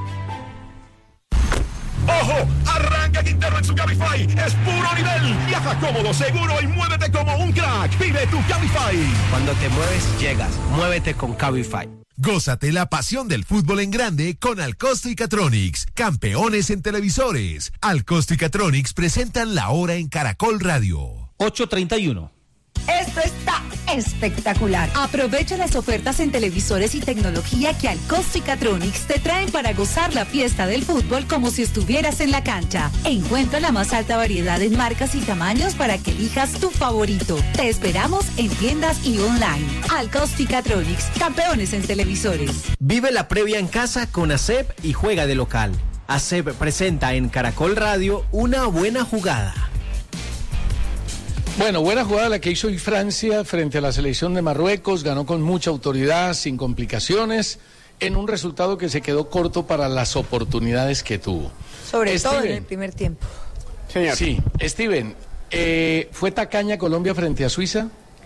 ¡Ojo! Arranca Quintero en su Cabify. Es puro nivel. Viaja cómodo, seguro y muévete como un crack. Vive tu Cabify. Cuando te mueves, llegas. Muévete con Cabify. Gózate la pasión del fútbol en grande con Alcosto y Catronics, campeones en televisores. Alcosto y Catronics presentan La Hora en Caracol Radio. ocho treinta y uno. Esto está espectacular. Aprovecha las ofertas en televisores y tecnología que Alcosto y Catronics te traen para gozar la fiesta del fútbol como si estuvieras en la cancha. Encuentra la más alta variedad en marcas y tamaños para que elijas tu favorito. Te esperamos en tiendas y online. Alcosto y Catronics, campeones en televisores. Vive la previa en casa con A S E P y juega de local. A S E P presenta en Caracol Radio Una Buena Jugada. Bueno, buena jugada la que hizo hoy Francia frente a la selección de Marruecos, ganó con mucha autoridad, sin complicaciones, en un resultado que se quedó corto para las oportunidades que tuvo. Sobre Steven, todo en el primer tiempo. Señor. Sí, Steven, eh, ¿fue tacaña Colombia frente a Suiza?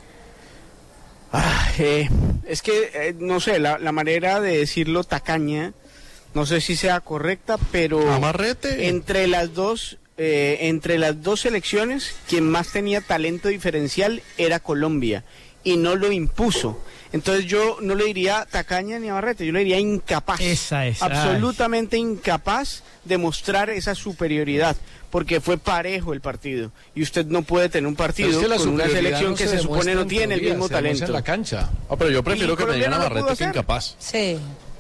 Ah, eh, es que, eh, no sé, la, la manera de decirlo tacaña, no sé si sea correcta, pero... Amarrete. Entre las dos... Eh, entre las dos selecciones, quien más tenía talento diferencial era Colombia y no lo impuso. Entonces yo no le diría tacaña ni amarrete, yo le diría incapaz. Esa es. Absolutamente incapaz de mostrar esa superioridad, porque fue parejo el partido y usted no puede tener un partido es que la con una selección no que se se supone no tiene el mismo talento. En la cancha. Ah, pero yo prefiero que me digan no amarrete que incapaz. Sí.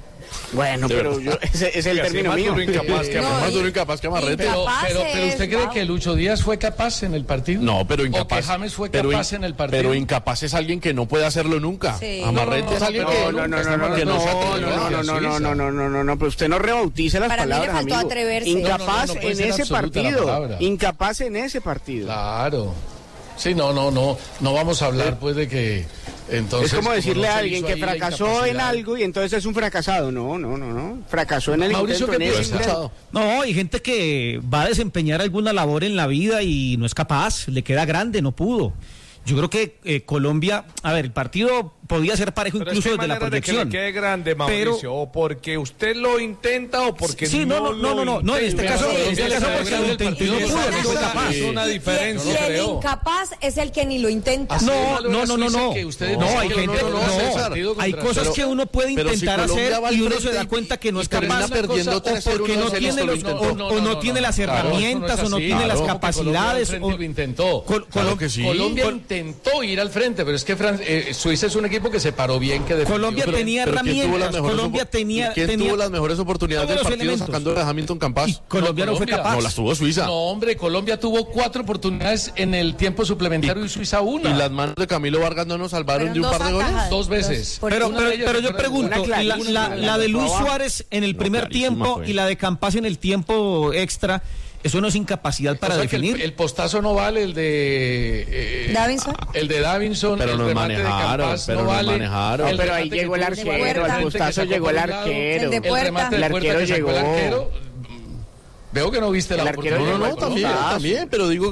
Bueno, pero yo, ese es el término más mío. Duro incapaz que, No, más y- duro incapaz que amarrete. Pero, pero, pero ¿usted cree wow. que Lucho Díaz fue capaz en el partido? No, pero ¿O incapaz. que James fue pero capaz in- en el partido? Pero incapaz es alguien que no puede hacerlo nunca. Sí. Amarrete No, no, no, es alguien no, que No, no, no, no, no, que no, se no, atreve no, a no, no, Suiza. no, no, no, no, no, no, pero usted no rebautice las Para mí le palabras, faltó amigo. atreverse. Incapaz No, no, no, no puede en ser ese absoluta la partido, palabra. incapaz en ese partido. Claro. Sí, no, no, no, no vamos a hablar pues de que entonces... Es como decirle no a se alguien hizo que ahí la fracasó en incapacidad. algo y entonces es un fracasado. No, no, no, no. Fracasó en el Mauricio, intento. ¿qué en ese piensa? intento. No, hay gente que va a desempeñar alguna labor en la vida y no es capaz, le queda grande, no pudo. Yo creo que eh, Colombia, a ver, el partido podía ser parejo Pero incluso es que hay desde la maneras de que proyección. le quede grande, Mauricio, o porque usted lo intenta o porque Sí, no, no, no, no, no, no, en este caso, en este caso porque lo intentó y no pudo, no fue capaz. Es una diferencia. Y el incapaz es el que ni lo intenta. No, no, no, no, no. No, hay gente, no, hay cosas que uno puede intentar hacer y uno se da cuenta que no es capaz o porque no tiene los o no tiene las herramientas o no tiene las capacidades. Lo intentó. Col- Claro Colo- que sí. Col- Colombia Col- intentó ir al frente, pero es que Fran- eh, Suiza es un equipo que se paró bien, que defendió. Colombia Pero- tenía Pero ¿quién tuvo las herramientas, mejores Colombia opo- tenía ¿Quién tenía tuvo las mejores oportunidades todos del los partido elementos. sacando a Hamilton Campas? Colombia no fue capaz. No, las tuvo Suiza. No, hombre, Colombia tuvo cuatro oportunidades en el tiempo suplementario y, Suiza una. Y las manos de Camilo Vargas no nos salvaron Fueron de un dos par de goles. atajadas. Dos veces. Pero, Una pero, de ellas pero fue yo por el- pregunto, una la, clarísima, la, una la de Luis abajo. Suárez en el No, primer clarísima tiempo fue. y la de Campas en el tiempo extra, eso no es incapacidad para O sea que definir. el, el postazo no vale, el de eh, Davinson. el de Davinson, Pero el nos remate de manejaron, Campas pero no nos vale. manejaron. El No, pero ahí remate que llegó el tuvo arquero, Puerta, al que postazo sacó llegó por el un lado. arquero. El de El Puerta. remate de El Puerta arquero que sacó el llegó. arquero. Veo que no viste El la arquero oportunidad. No, no, llegó no, al también, postazo. también, pero digo,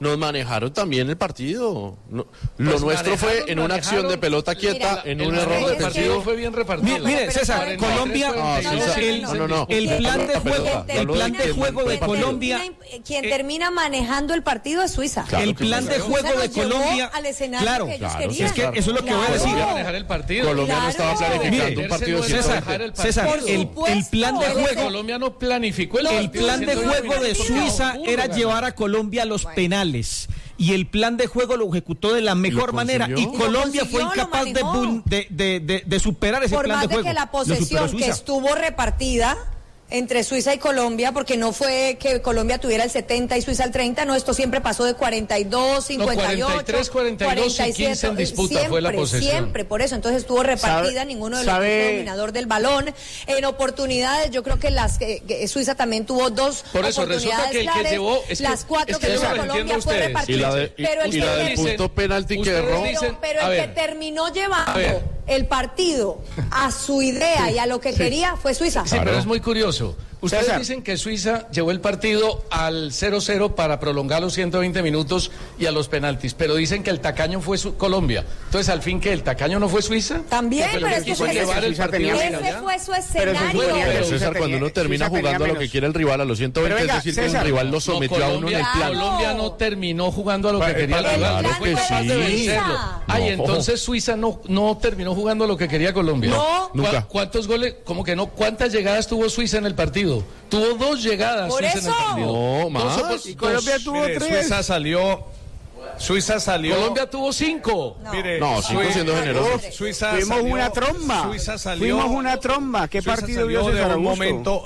nos manejaron también el partido. No, pues lo nuestro fue en una acción de pelota quieta, Mira, en un error defensivo. fue bien repartido. Mire, mire César, Colombia, Ah, sí, sí. el, No, no, no. el plan de juego, el plan de juego de Quien Colombia, termina- Quien termina manejando el partido es Suiza. el plan de juego Suiza de nos llevó Colombia, al escenario claro, que ellos claro, querían. es que eso es lo que voy a Claro. decir. manejar el partido. Colombia no estaba planificando Mire, un partido no de es ciento manejar veinte. el partido. César, Por el, el supuesto, plan de él es juego, Colombia no planificó el, el partido, plan de siendo juego de dominante. Suiza Puro era ganar. llevar a Colombia a los penales. Y el plan de juego lo ejecutó de la mejor manera. Y consiguió? Colombia Lo fue consiguió, lo incapaz de, manejó. bul- de, de, de, de superar ese Por plan más de de juego. que la Lo superó posesión que Suiza. estuvo repartida entre Suiza y Colombia, porque no fue que Colombia tuviera el setenta y Suiza el treinta, no, esto siempre pasó de cuarenta y dos, cincuenta y ocho, cuarenta y tres, cuarenta y dos y quince en disputa siempre, fue la posesión. Siempre, por eso, entonces estuvo repartida, ¿Sabe- ninguno de los sabe- dos fue dominador del balón. En oportunidades, yo creo que las que, que Suiza también tuvo dos Por eso, resulta oportunidades que el que claras, llevó- es que- las cuatro es que que yo tuvo no lo Colombia entiendo fue ustedes. repartida. Y la, de, y, pero el y que la del dicen- punto penalti que ustedes erró. dicen- pero, pero a el ver. que terminó A ver. llevando el partido a su idea y a lo que quería fue Suiza. Sí, pero es muy curioso. Ustedes César. dicen que Suiza llevó el partido al cero cero para prolongar los ciento veinte minutos y a los penaltis, pero dicen que el tacaño fue su- Colombia. Entonces, al fin, que el tacaño no fue Suiza. También, Que fue lo pero que es que quiso ese- llevar el Suiza partido tenía hasta Ese allá. fue su Pero se escenario. suponía que Pero Suiza César, cuando tenía- uno termina Suiza tenía jugando a lo menos. que quiere el rival, a los ciento veinte, Pero venga, es decir, que César. el rival lo No, sometió a uno en el Colombia, plan. Colombia no terminó jugando a lo que Pa- quería el pa- rival. claro No fue que capaz de sí. vencerlo. Ay, No. entonces Suiza no, no terminó jugando a lo que quería Colombia. No. ¿Cu- Nunca. ¿Cuántos goles? ¿Cómo que no? ¿Cuántas llegadas tuvo Suiza en el partido? Tuvo dos llegadas Por Suiza eso. en el partido. No, Dos más. o dos- Y Colombia dos. tuvo Mire, tres. Suiza salió, Suiza salió. Colombia tuvo cinco. Mire, No, cinco Sui- siendo generoso. Suiza Fuimos salió- una tromba. Suiza salió. Fuimos una tromba. ¿Qué Suiza partido salió vio de César un Augusto? momento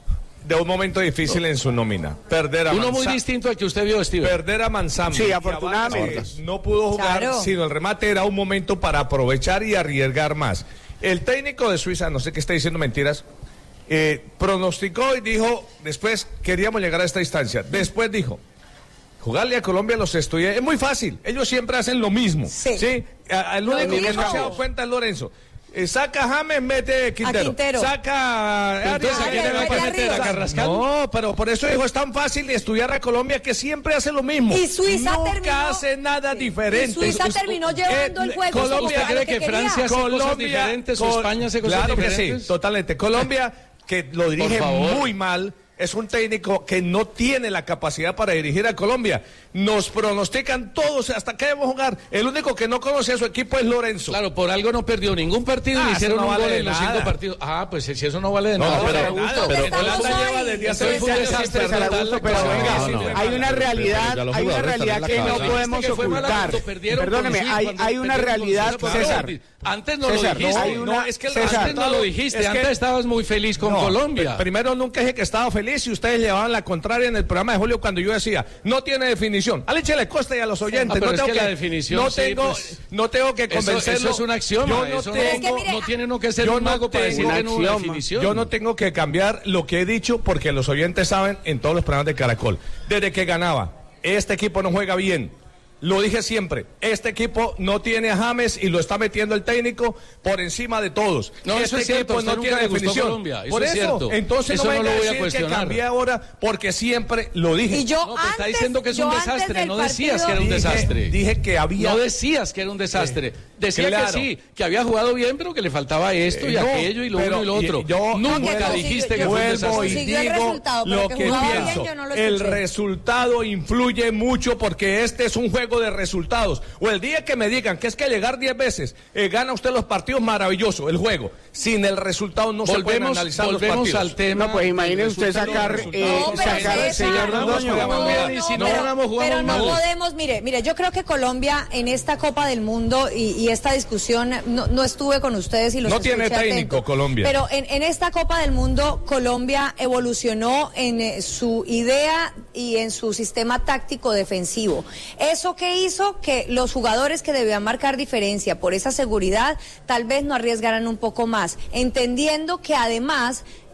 de un momento difícil en su nómina. Perder a Uno muy Manza- distinto al que usted vio, Steven. Perder a Manzambi. Sí, y a afortunadamente. Vázquez no pudo jugar, Claro. sino el remate era un momento para aprovechar y arriesgar más. El técnico de Suiza, no sé qué está diciendo mentiras, eh, pronosticó y dijo, después queríamos llegar a esta instancia. Después dijo, jugarle a Colombia los estudiantes es muy fácil. Ellos siempre hacen lo mismo. Sí. A- al Lo único que dijo. no se ha dado cuenta es Lorenzo. Eh, saca a James, mete Quintero. Quintero. Saca a Entonces, ¿a Arias, quién le va a mete meter? ¿A arriba. Carrascal? no, pero por eso dijo, es tan fácil estudiar a Colombia que siempre hace lo mismo. Y Suiza Nunca terminó- hace nada diferente. Y Suiza Us- terminó us- llevando el juego Colombia, como ¿Usted a lo cree que que quería. Francia hace cosas Colombia, diferentes o Col- España hace cosas claro diferentes? que sí, totalmente. Colombia, que lo dirige Por favor. muy mal, es un técnico que no tiene la capacidad para dirigir a Colombia. Nos pronostican todos hasta que debemos jugar. El único que no conoce a su equipo es Lorenzo. Claro, por algo no perdió ningún partido Ah, y eso hicieron no un vale gol de en los nada. cinco partidos. Ah, pues si eso no vale de No, nada. pero- pero, Augusto, pero estamos Holanda hoy. lleva desde hace Entonces fue un veinte años desastre sin perder total. la Pero No, venga, no, no. hay una realidad, Ya los hay una jugadores realidad están que en la no casa. podemos Este que fue mala ocultar. cuando perdieron Perdóneme, con Suiza, hay, cuando hay una perdieron con realidad, Suiza por César. penaltis. Antes no César, lo dijiste. hay una- no, es que César, antes no lo dijiste. es que- antes estabas muy feliz con No, Colombia. pr- Primero nunca dije que estaba feliz y ustedes llevaban la contraria en el programa de Julio cuando yo decía, no tiene definición. A Leche le Costa y a los oyentes. Ah, pero no es tengo que la definición, no sí, tengo, pues, no tengo que Eso, convencerlo. eso es un axioma. Yo no eso tengo, Es que mire, no tiene uno que ser yo un no mago para decir tengo que no hubo una axioma. definición. Yo no tengo que cambiar lo que he dicho porque los oyentes saben en todos los programas de Caracol. Desde que ganaba, este equipo no juega bien. Lo dije siempre, este equipo no tiene a James y lo está metiendo el técnico por encima de todos. No, este eso es cierto, a equipo usted no nunca tiene le gustó definición. Colombia, eso por es eso, cierto. entonces Eso no me no venga lo a voy a decir que cuestionar. cambié ahora porque siempre lo dije. Y yo No, pues está antes- diciendo que es yo un antes desastre. del No decías partido- que era un Dije- desastre. dije que había- No decías que era un desastre. Decía Claro. que sí, que había jugado bien, pero que le faltaba esto y Eh, no, aquello y lo pero uno y lo otro. y- yo- Nunca consiguió- dijiste que yo- fue un Vuelvo y desastre. Consiguió el digo resultado, pero lo que que jugaba bien, pienso. yo no lo El escuché. resultado influye mucho porque este es un juego de resultados. O el día que me digan que es que llegar diez veces eh, gana usted los partidos, maravilloso, el juego. Sin el resultado no se pueden Volvemos, analizar los volvemos partidos. al tema. No, pues imagine usted sacar, eh, No, pero sacar, César, señor no, Londoño. jugamos bien y si no pero, ganamos, jugamos pero no mal. podemos, mire, mire, yo creo que Colombia en esta Copa del Mundo y, y esta discusión, no, no estuve con ustedes y los No tiene escuché técnico, atento, Colombia. Pero en, en esta Copa del Mundo, Colombia evolucionó en eh, su idea y en su sistema táctico defensivo. ¿Eso qué hizo? Que los jugadores que debían marcar diferencia por esa seguridad, tal vez no arriesgaran un poco más, entendiendo que además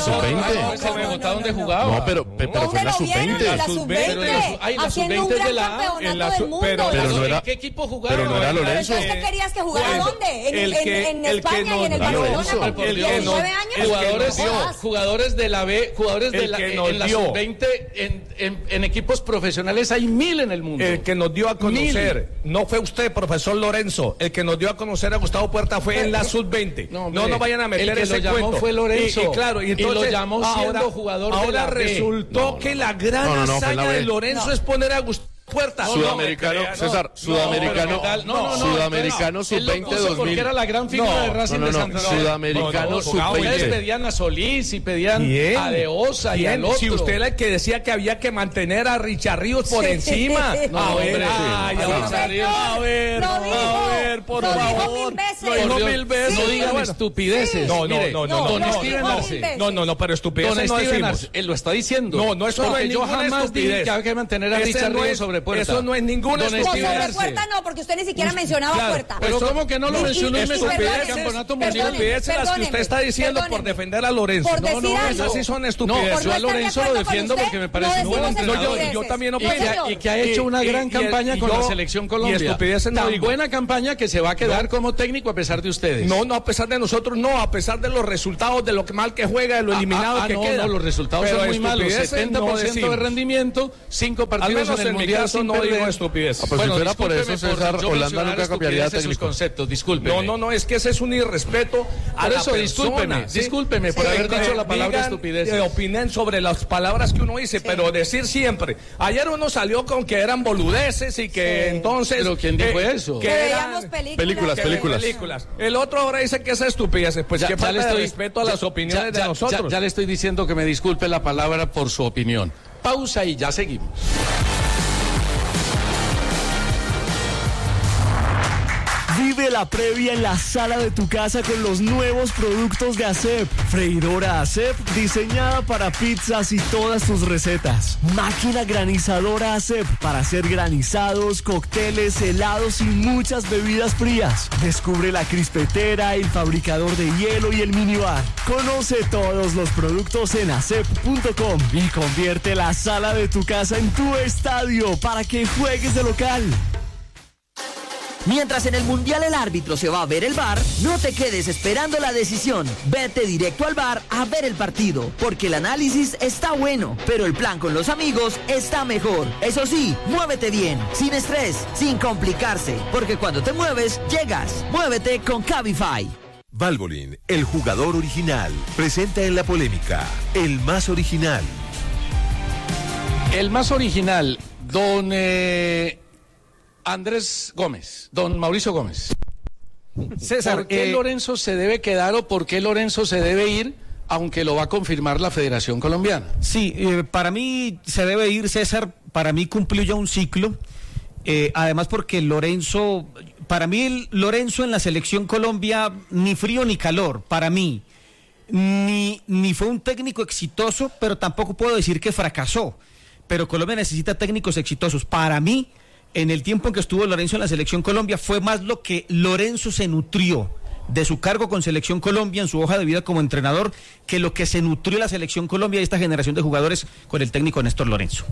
sub veinte. No, ese Bogotá donde jugaba. No, pero, pero fue en la sub veinte. La sub veinte, Ay, la sub haciendo un veinte es de gran la A. campeonato del mundo. Pero, pero no era, ¿En qué equipo jugaba? pero no era ¿Pero Lorenzo. entonces qué querías que jugara Bueno, dónde? En, el en- que- en el que España y en el nos- Barcelona. Lorenzo, con el que diecinueve nos- años. Jugadores, no jodas. jugadores de la B, jugadores de El la, que en nos la dio. sub veinte, en, en, en equipos profesionales hay mil en el mundo. El que nos dio a conocer, no fue usted, profesor Lorenzo, el que nos dio a conocer a Gustavo Puerta fue en la sub veinte. No, No, hombre, no vayan a meter el que ese lo llamó cuento. fue Lorenzo. Y, y claro, y Y entonces lo llamó siendo ahora, jugador de ahora la B. resultó No, no, que no. la gran No, no, no, fue hazaña la B. de Lorenzo No. es poner a Gustavo puerta. Sudamericano, No, no, César, no, sudamericano, no, no, no, sudamericano no, sub veinte Porque dos mil. era la gran figura No, de Racing no, no, de no, Santander. sudamericano sub Ustedes veinte. pedían a Solís y pedían Bien, a De Osa y bien. al otro. Si usted era el que decía que había que mantener a Richard Ríos por Sí. encima. No, a ver, hombre, ay, sí. a ver, Richard Ríos. a ver, Lo a dijo, ver, por lo dijo favor. mil veces. Lo dijo Por Dios, mil veces. no digan Bueno. estupideces. No, no, Mire, no, no, don no, Steven no, Arce. no, no, no, pero estupideces Don no Steven decimos. Arce, él lo está diciendo. No, no, eso no Porque es yo ninguna jamás dije estupidez. que había que mantener a Ese Richard no Ríos es- sobre puerta. eso no es ninguna Don No, Steven sobre Arce. puerta no, porque usted ni siquiera mencionaba Claro, puerta. Pero ¿cómo que no lo Y- y- mencionó y- en y el perdóneme, campeonato mundial? Estupideces las que usted perdóneme, está diciendo por perdóneme. defender a Lorenzo. Por No, no, decir esas algo. sí son No, estupideces. yo a Lorenzo lo defiendo porque me parece un buen entrenador. Yo, yo también Y opino. que, y que ha hecho una Y- gran y- campaña y con yo- la selección Colombia. Y estupideces no Tan digo. buena campaña que se va a quedar No. como técnico a pesar de ustedes. No, no, a pesar de nosotros, no, a pesar de los resultados, de lo que mal que juega, de lo eliminado ah, ah, que no, queda. no, los resultados Pero son muy malos. estupideces setenta por ciento no decimos. de rendimiento, cinco Al partidos menos en el en mi mundial caso sin no perder. digo estupideces. Ah, pues si fuera por discúlpeme eso, César, yo Holanda mencionar nunca cambiaría de estupideces sus técnico. conceptos, discúlpeme. No, no, no, es que ese es un irrespeto a Por la eso, persona, discúlpeme, ¿sí? discúlpeme por Sí, haber que dicho la palabra digan, estupideces. eh, opinen sobre las palabras que uno dice, pero decir siempre. Ayer uno salió con que eran boludeces y que Sí. entonces... ¿Pero quién dijo eso? Que Que eran veíamos películas. Películas, que películas. películas. El otro ahora dice que es estupideces. Pues Ya- que ya falta le de estoy- respeto a ya- las opiniones ya- de ya- nosotros. Ya, ya le estoy diciendo que me disculpe la palabra por su opinión. Pausa y ya seguimos. Vive la previa en la sala de tu casa con los nuevos productos de ASEP. Freidora ASEP diseñada para pizzas y todas tus recetas. Máquina granizadora ASEP para hacer granizados, cócteles, helados y muchas bebidas frías. Descubre la crispetera, el fabricador de hielo y el minibar. Conoce todos los productos en asep punto com y convierte la sala de tu casa en tu estadio para que juegues de local. Mientras en el Mundial el árbitro se va a ver el V A R, no te quedes esperando la decisión. Vete directo al V A R a ver el partido, porque el análisis está bueno, pero el plan con los amigos está mejor. Eso sí, muévete bien, sin estrés, sin complicarse, porque cuando te mueves, llegas. Muévete con Cabify. Valvoline, el jugador original, presenta en la polémica, el más original. El más original, don eh, Andrés Gómez, don Mauricio Gómez. César, ¿por qué eh, Lorenzo se debe quedar o por qué Lorenzo se debe ir, aunque lo va a confirmar la Federación Colombiana? Sí, eh, para mí se debe ir, César, para mí cumplió ya un ciclo, eh, además porque Lorenzo, para mí el Lorenzo en la selección Colombia, ni frío ni calor, para mí, ni, ni fue un técnico exitoso, pero tampoco puedo decir que fracasó, pero Colombia necesita técnicos exitosos, para mí, en el tiempo en que estuvo Lorenzo en la Selección Colombia, fue más lo que Lorenzo se nutrió de su cargo con Selección Colombia en su hoja de vida como entrenador, que lo que se nutrió la Selección Colombia y esta generación de jugadores con el técnico Néstor Lorenzo.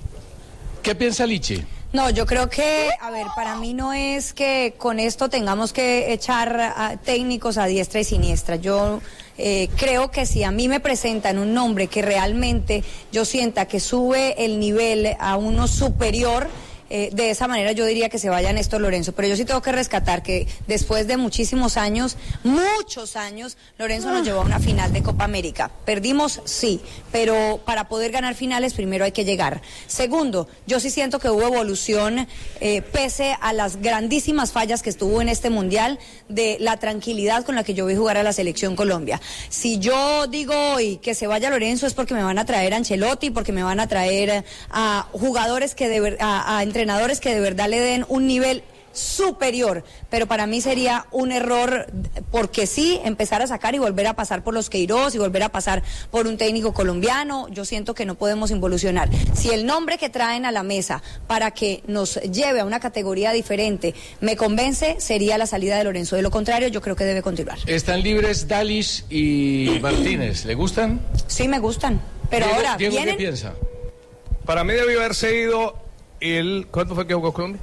¿Qué piensa Lichi? No, yo creo que, a ver, para mí no es que con esto tengamos que echar a técnicos a diestra y siniestra. Yo eh, creo que si a mí me presentan un nombre que realmente yo sienta que sube el nivel a uno superior, Eh, de esa manera yo diría que se vaya Néstor Lorenzo, pero yo sí tengo que rescatar que después de muchísimos años, muchos años, Lorenzo nos llevó a una final de Copa América. Perdimos, sí, pero para poder ganar finales primero hay que llegar. Segundo, yo sí siento que hubo evolución, eh, pese a las grandísimas fallas que estuvo en este Mundial, de la tranquilidad con la que yo vi jugar a la Selección Colombia. Si yo digo hoy que se vaya Lorenzo es porque me van a traer a Ancelotti, porque me van a traer a jugadores que de ver, a, a entrenadores que de verdad le den un nivel superior, pero para mí sería un error, porque sí, empezar a sacar y volver a pasar por los Queiroz y volver a pasar por un técnico colombiano. Yo siento que no podemos involucionar. Si el nombre que traen a la mesa para que nos lleve a una categoría diferente me convence, sería la salida de Lorenzo. De lo contrario, yo creo que debe continuar. Están libres Dalis y Martínez. ¿Le gustan? Sí, me gustan, pero Diego, ahora Diego, vienen... ¿qué piensa? Para mí debió haberse ido el... ¿Cuándo fue que jugó Colombia?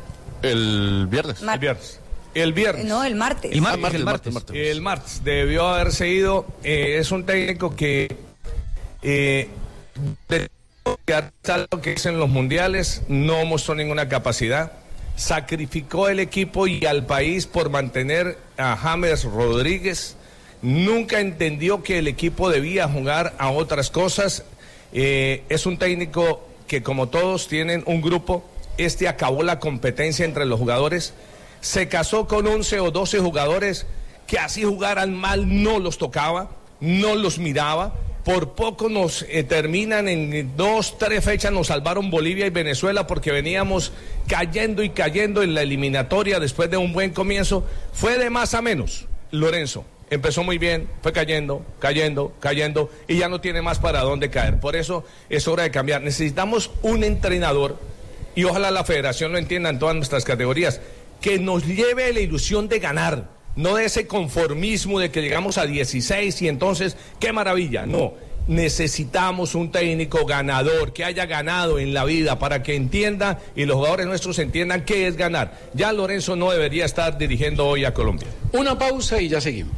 El viernes. Mar- El viernes. El viernes. No, el martes. El martes, Ah, martes, el martes. martes, martes. El martes. Debió haberse ido. Eh, es un técnico que... Eh, de lo que es en los mundiales, no mostró ninguna capacidad. Sacrificó el equipo y al país por mantener a James Rodríguez. Nunca entendió que el equipo debía jugar a otras cosas. Eh, es un técnico que, como todos, tienen un grupo este acabó la competencia entre los jugadores, se casó con once o doce jugadores que así jugaran mal no los tocaba, no los miraba. Por poco nos eh, terminan en dos, tres fechas, nos salvaron Bolivia y Venezuela porque veníamos cayendo y cayendo en la eliminatoria después de un buen comienzo. Fue de más a menos, Lorenzo. Empezó muy bien, fue cayendo, cayendo, cayendo y ya no tiene más para dónde caer. Por eso es hora de cambiar. Necesitamos un entrenador, y ojalá la federación lo entienda en todas nuestras categorías, que nos lleve la ilusión de ganar. No de ese conformismo de que llegamos a dieciséis y entonces, ¡qué maravilla! No, necesitamos un técnico ganador, que haya ganado en la vida para que entienda y los jugadores nuestros entiendan qué es ganar. Ya Lorenzo no debería estar dirigiendo hoy a Colombia. Una pausa y ya seguimos.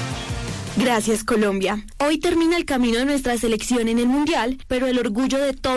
Gracias, Colombia. Hoy termina el camino de nuestra selección en el Mundial, pero el orgullo de todos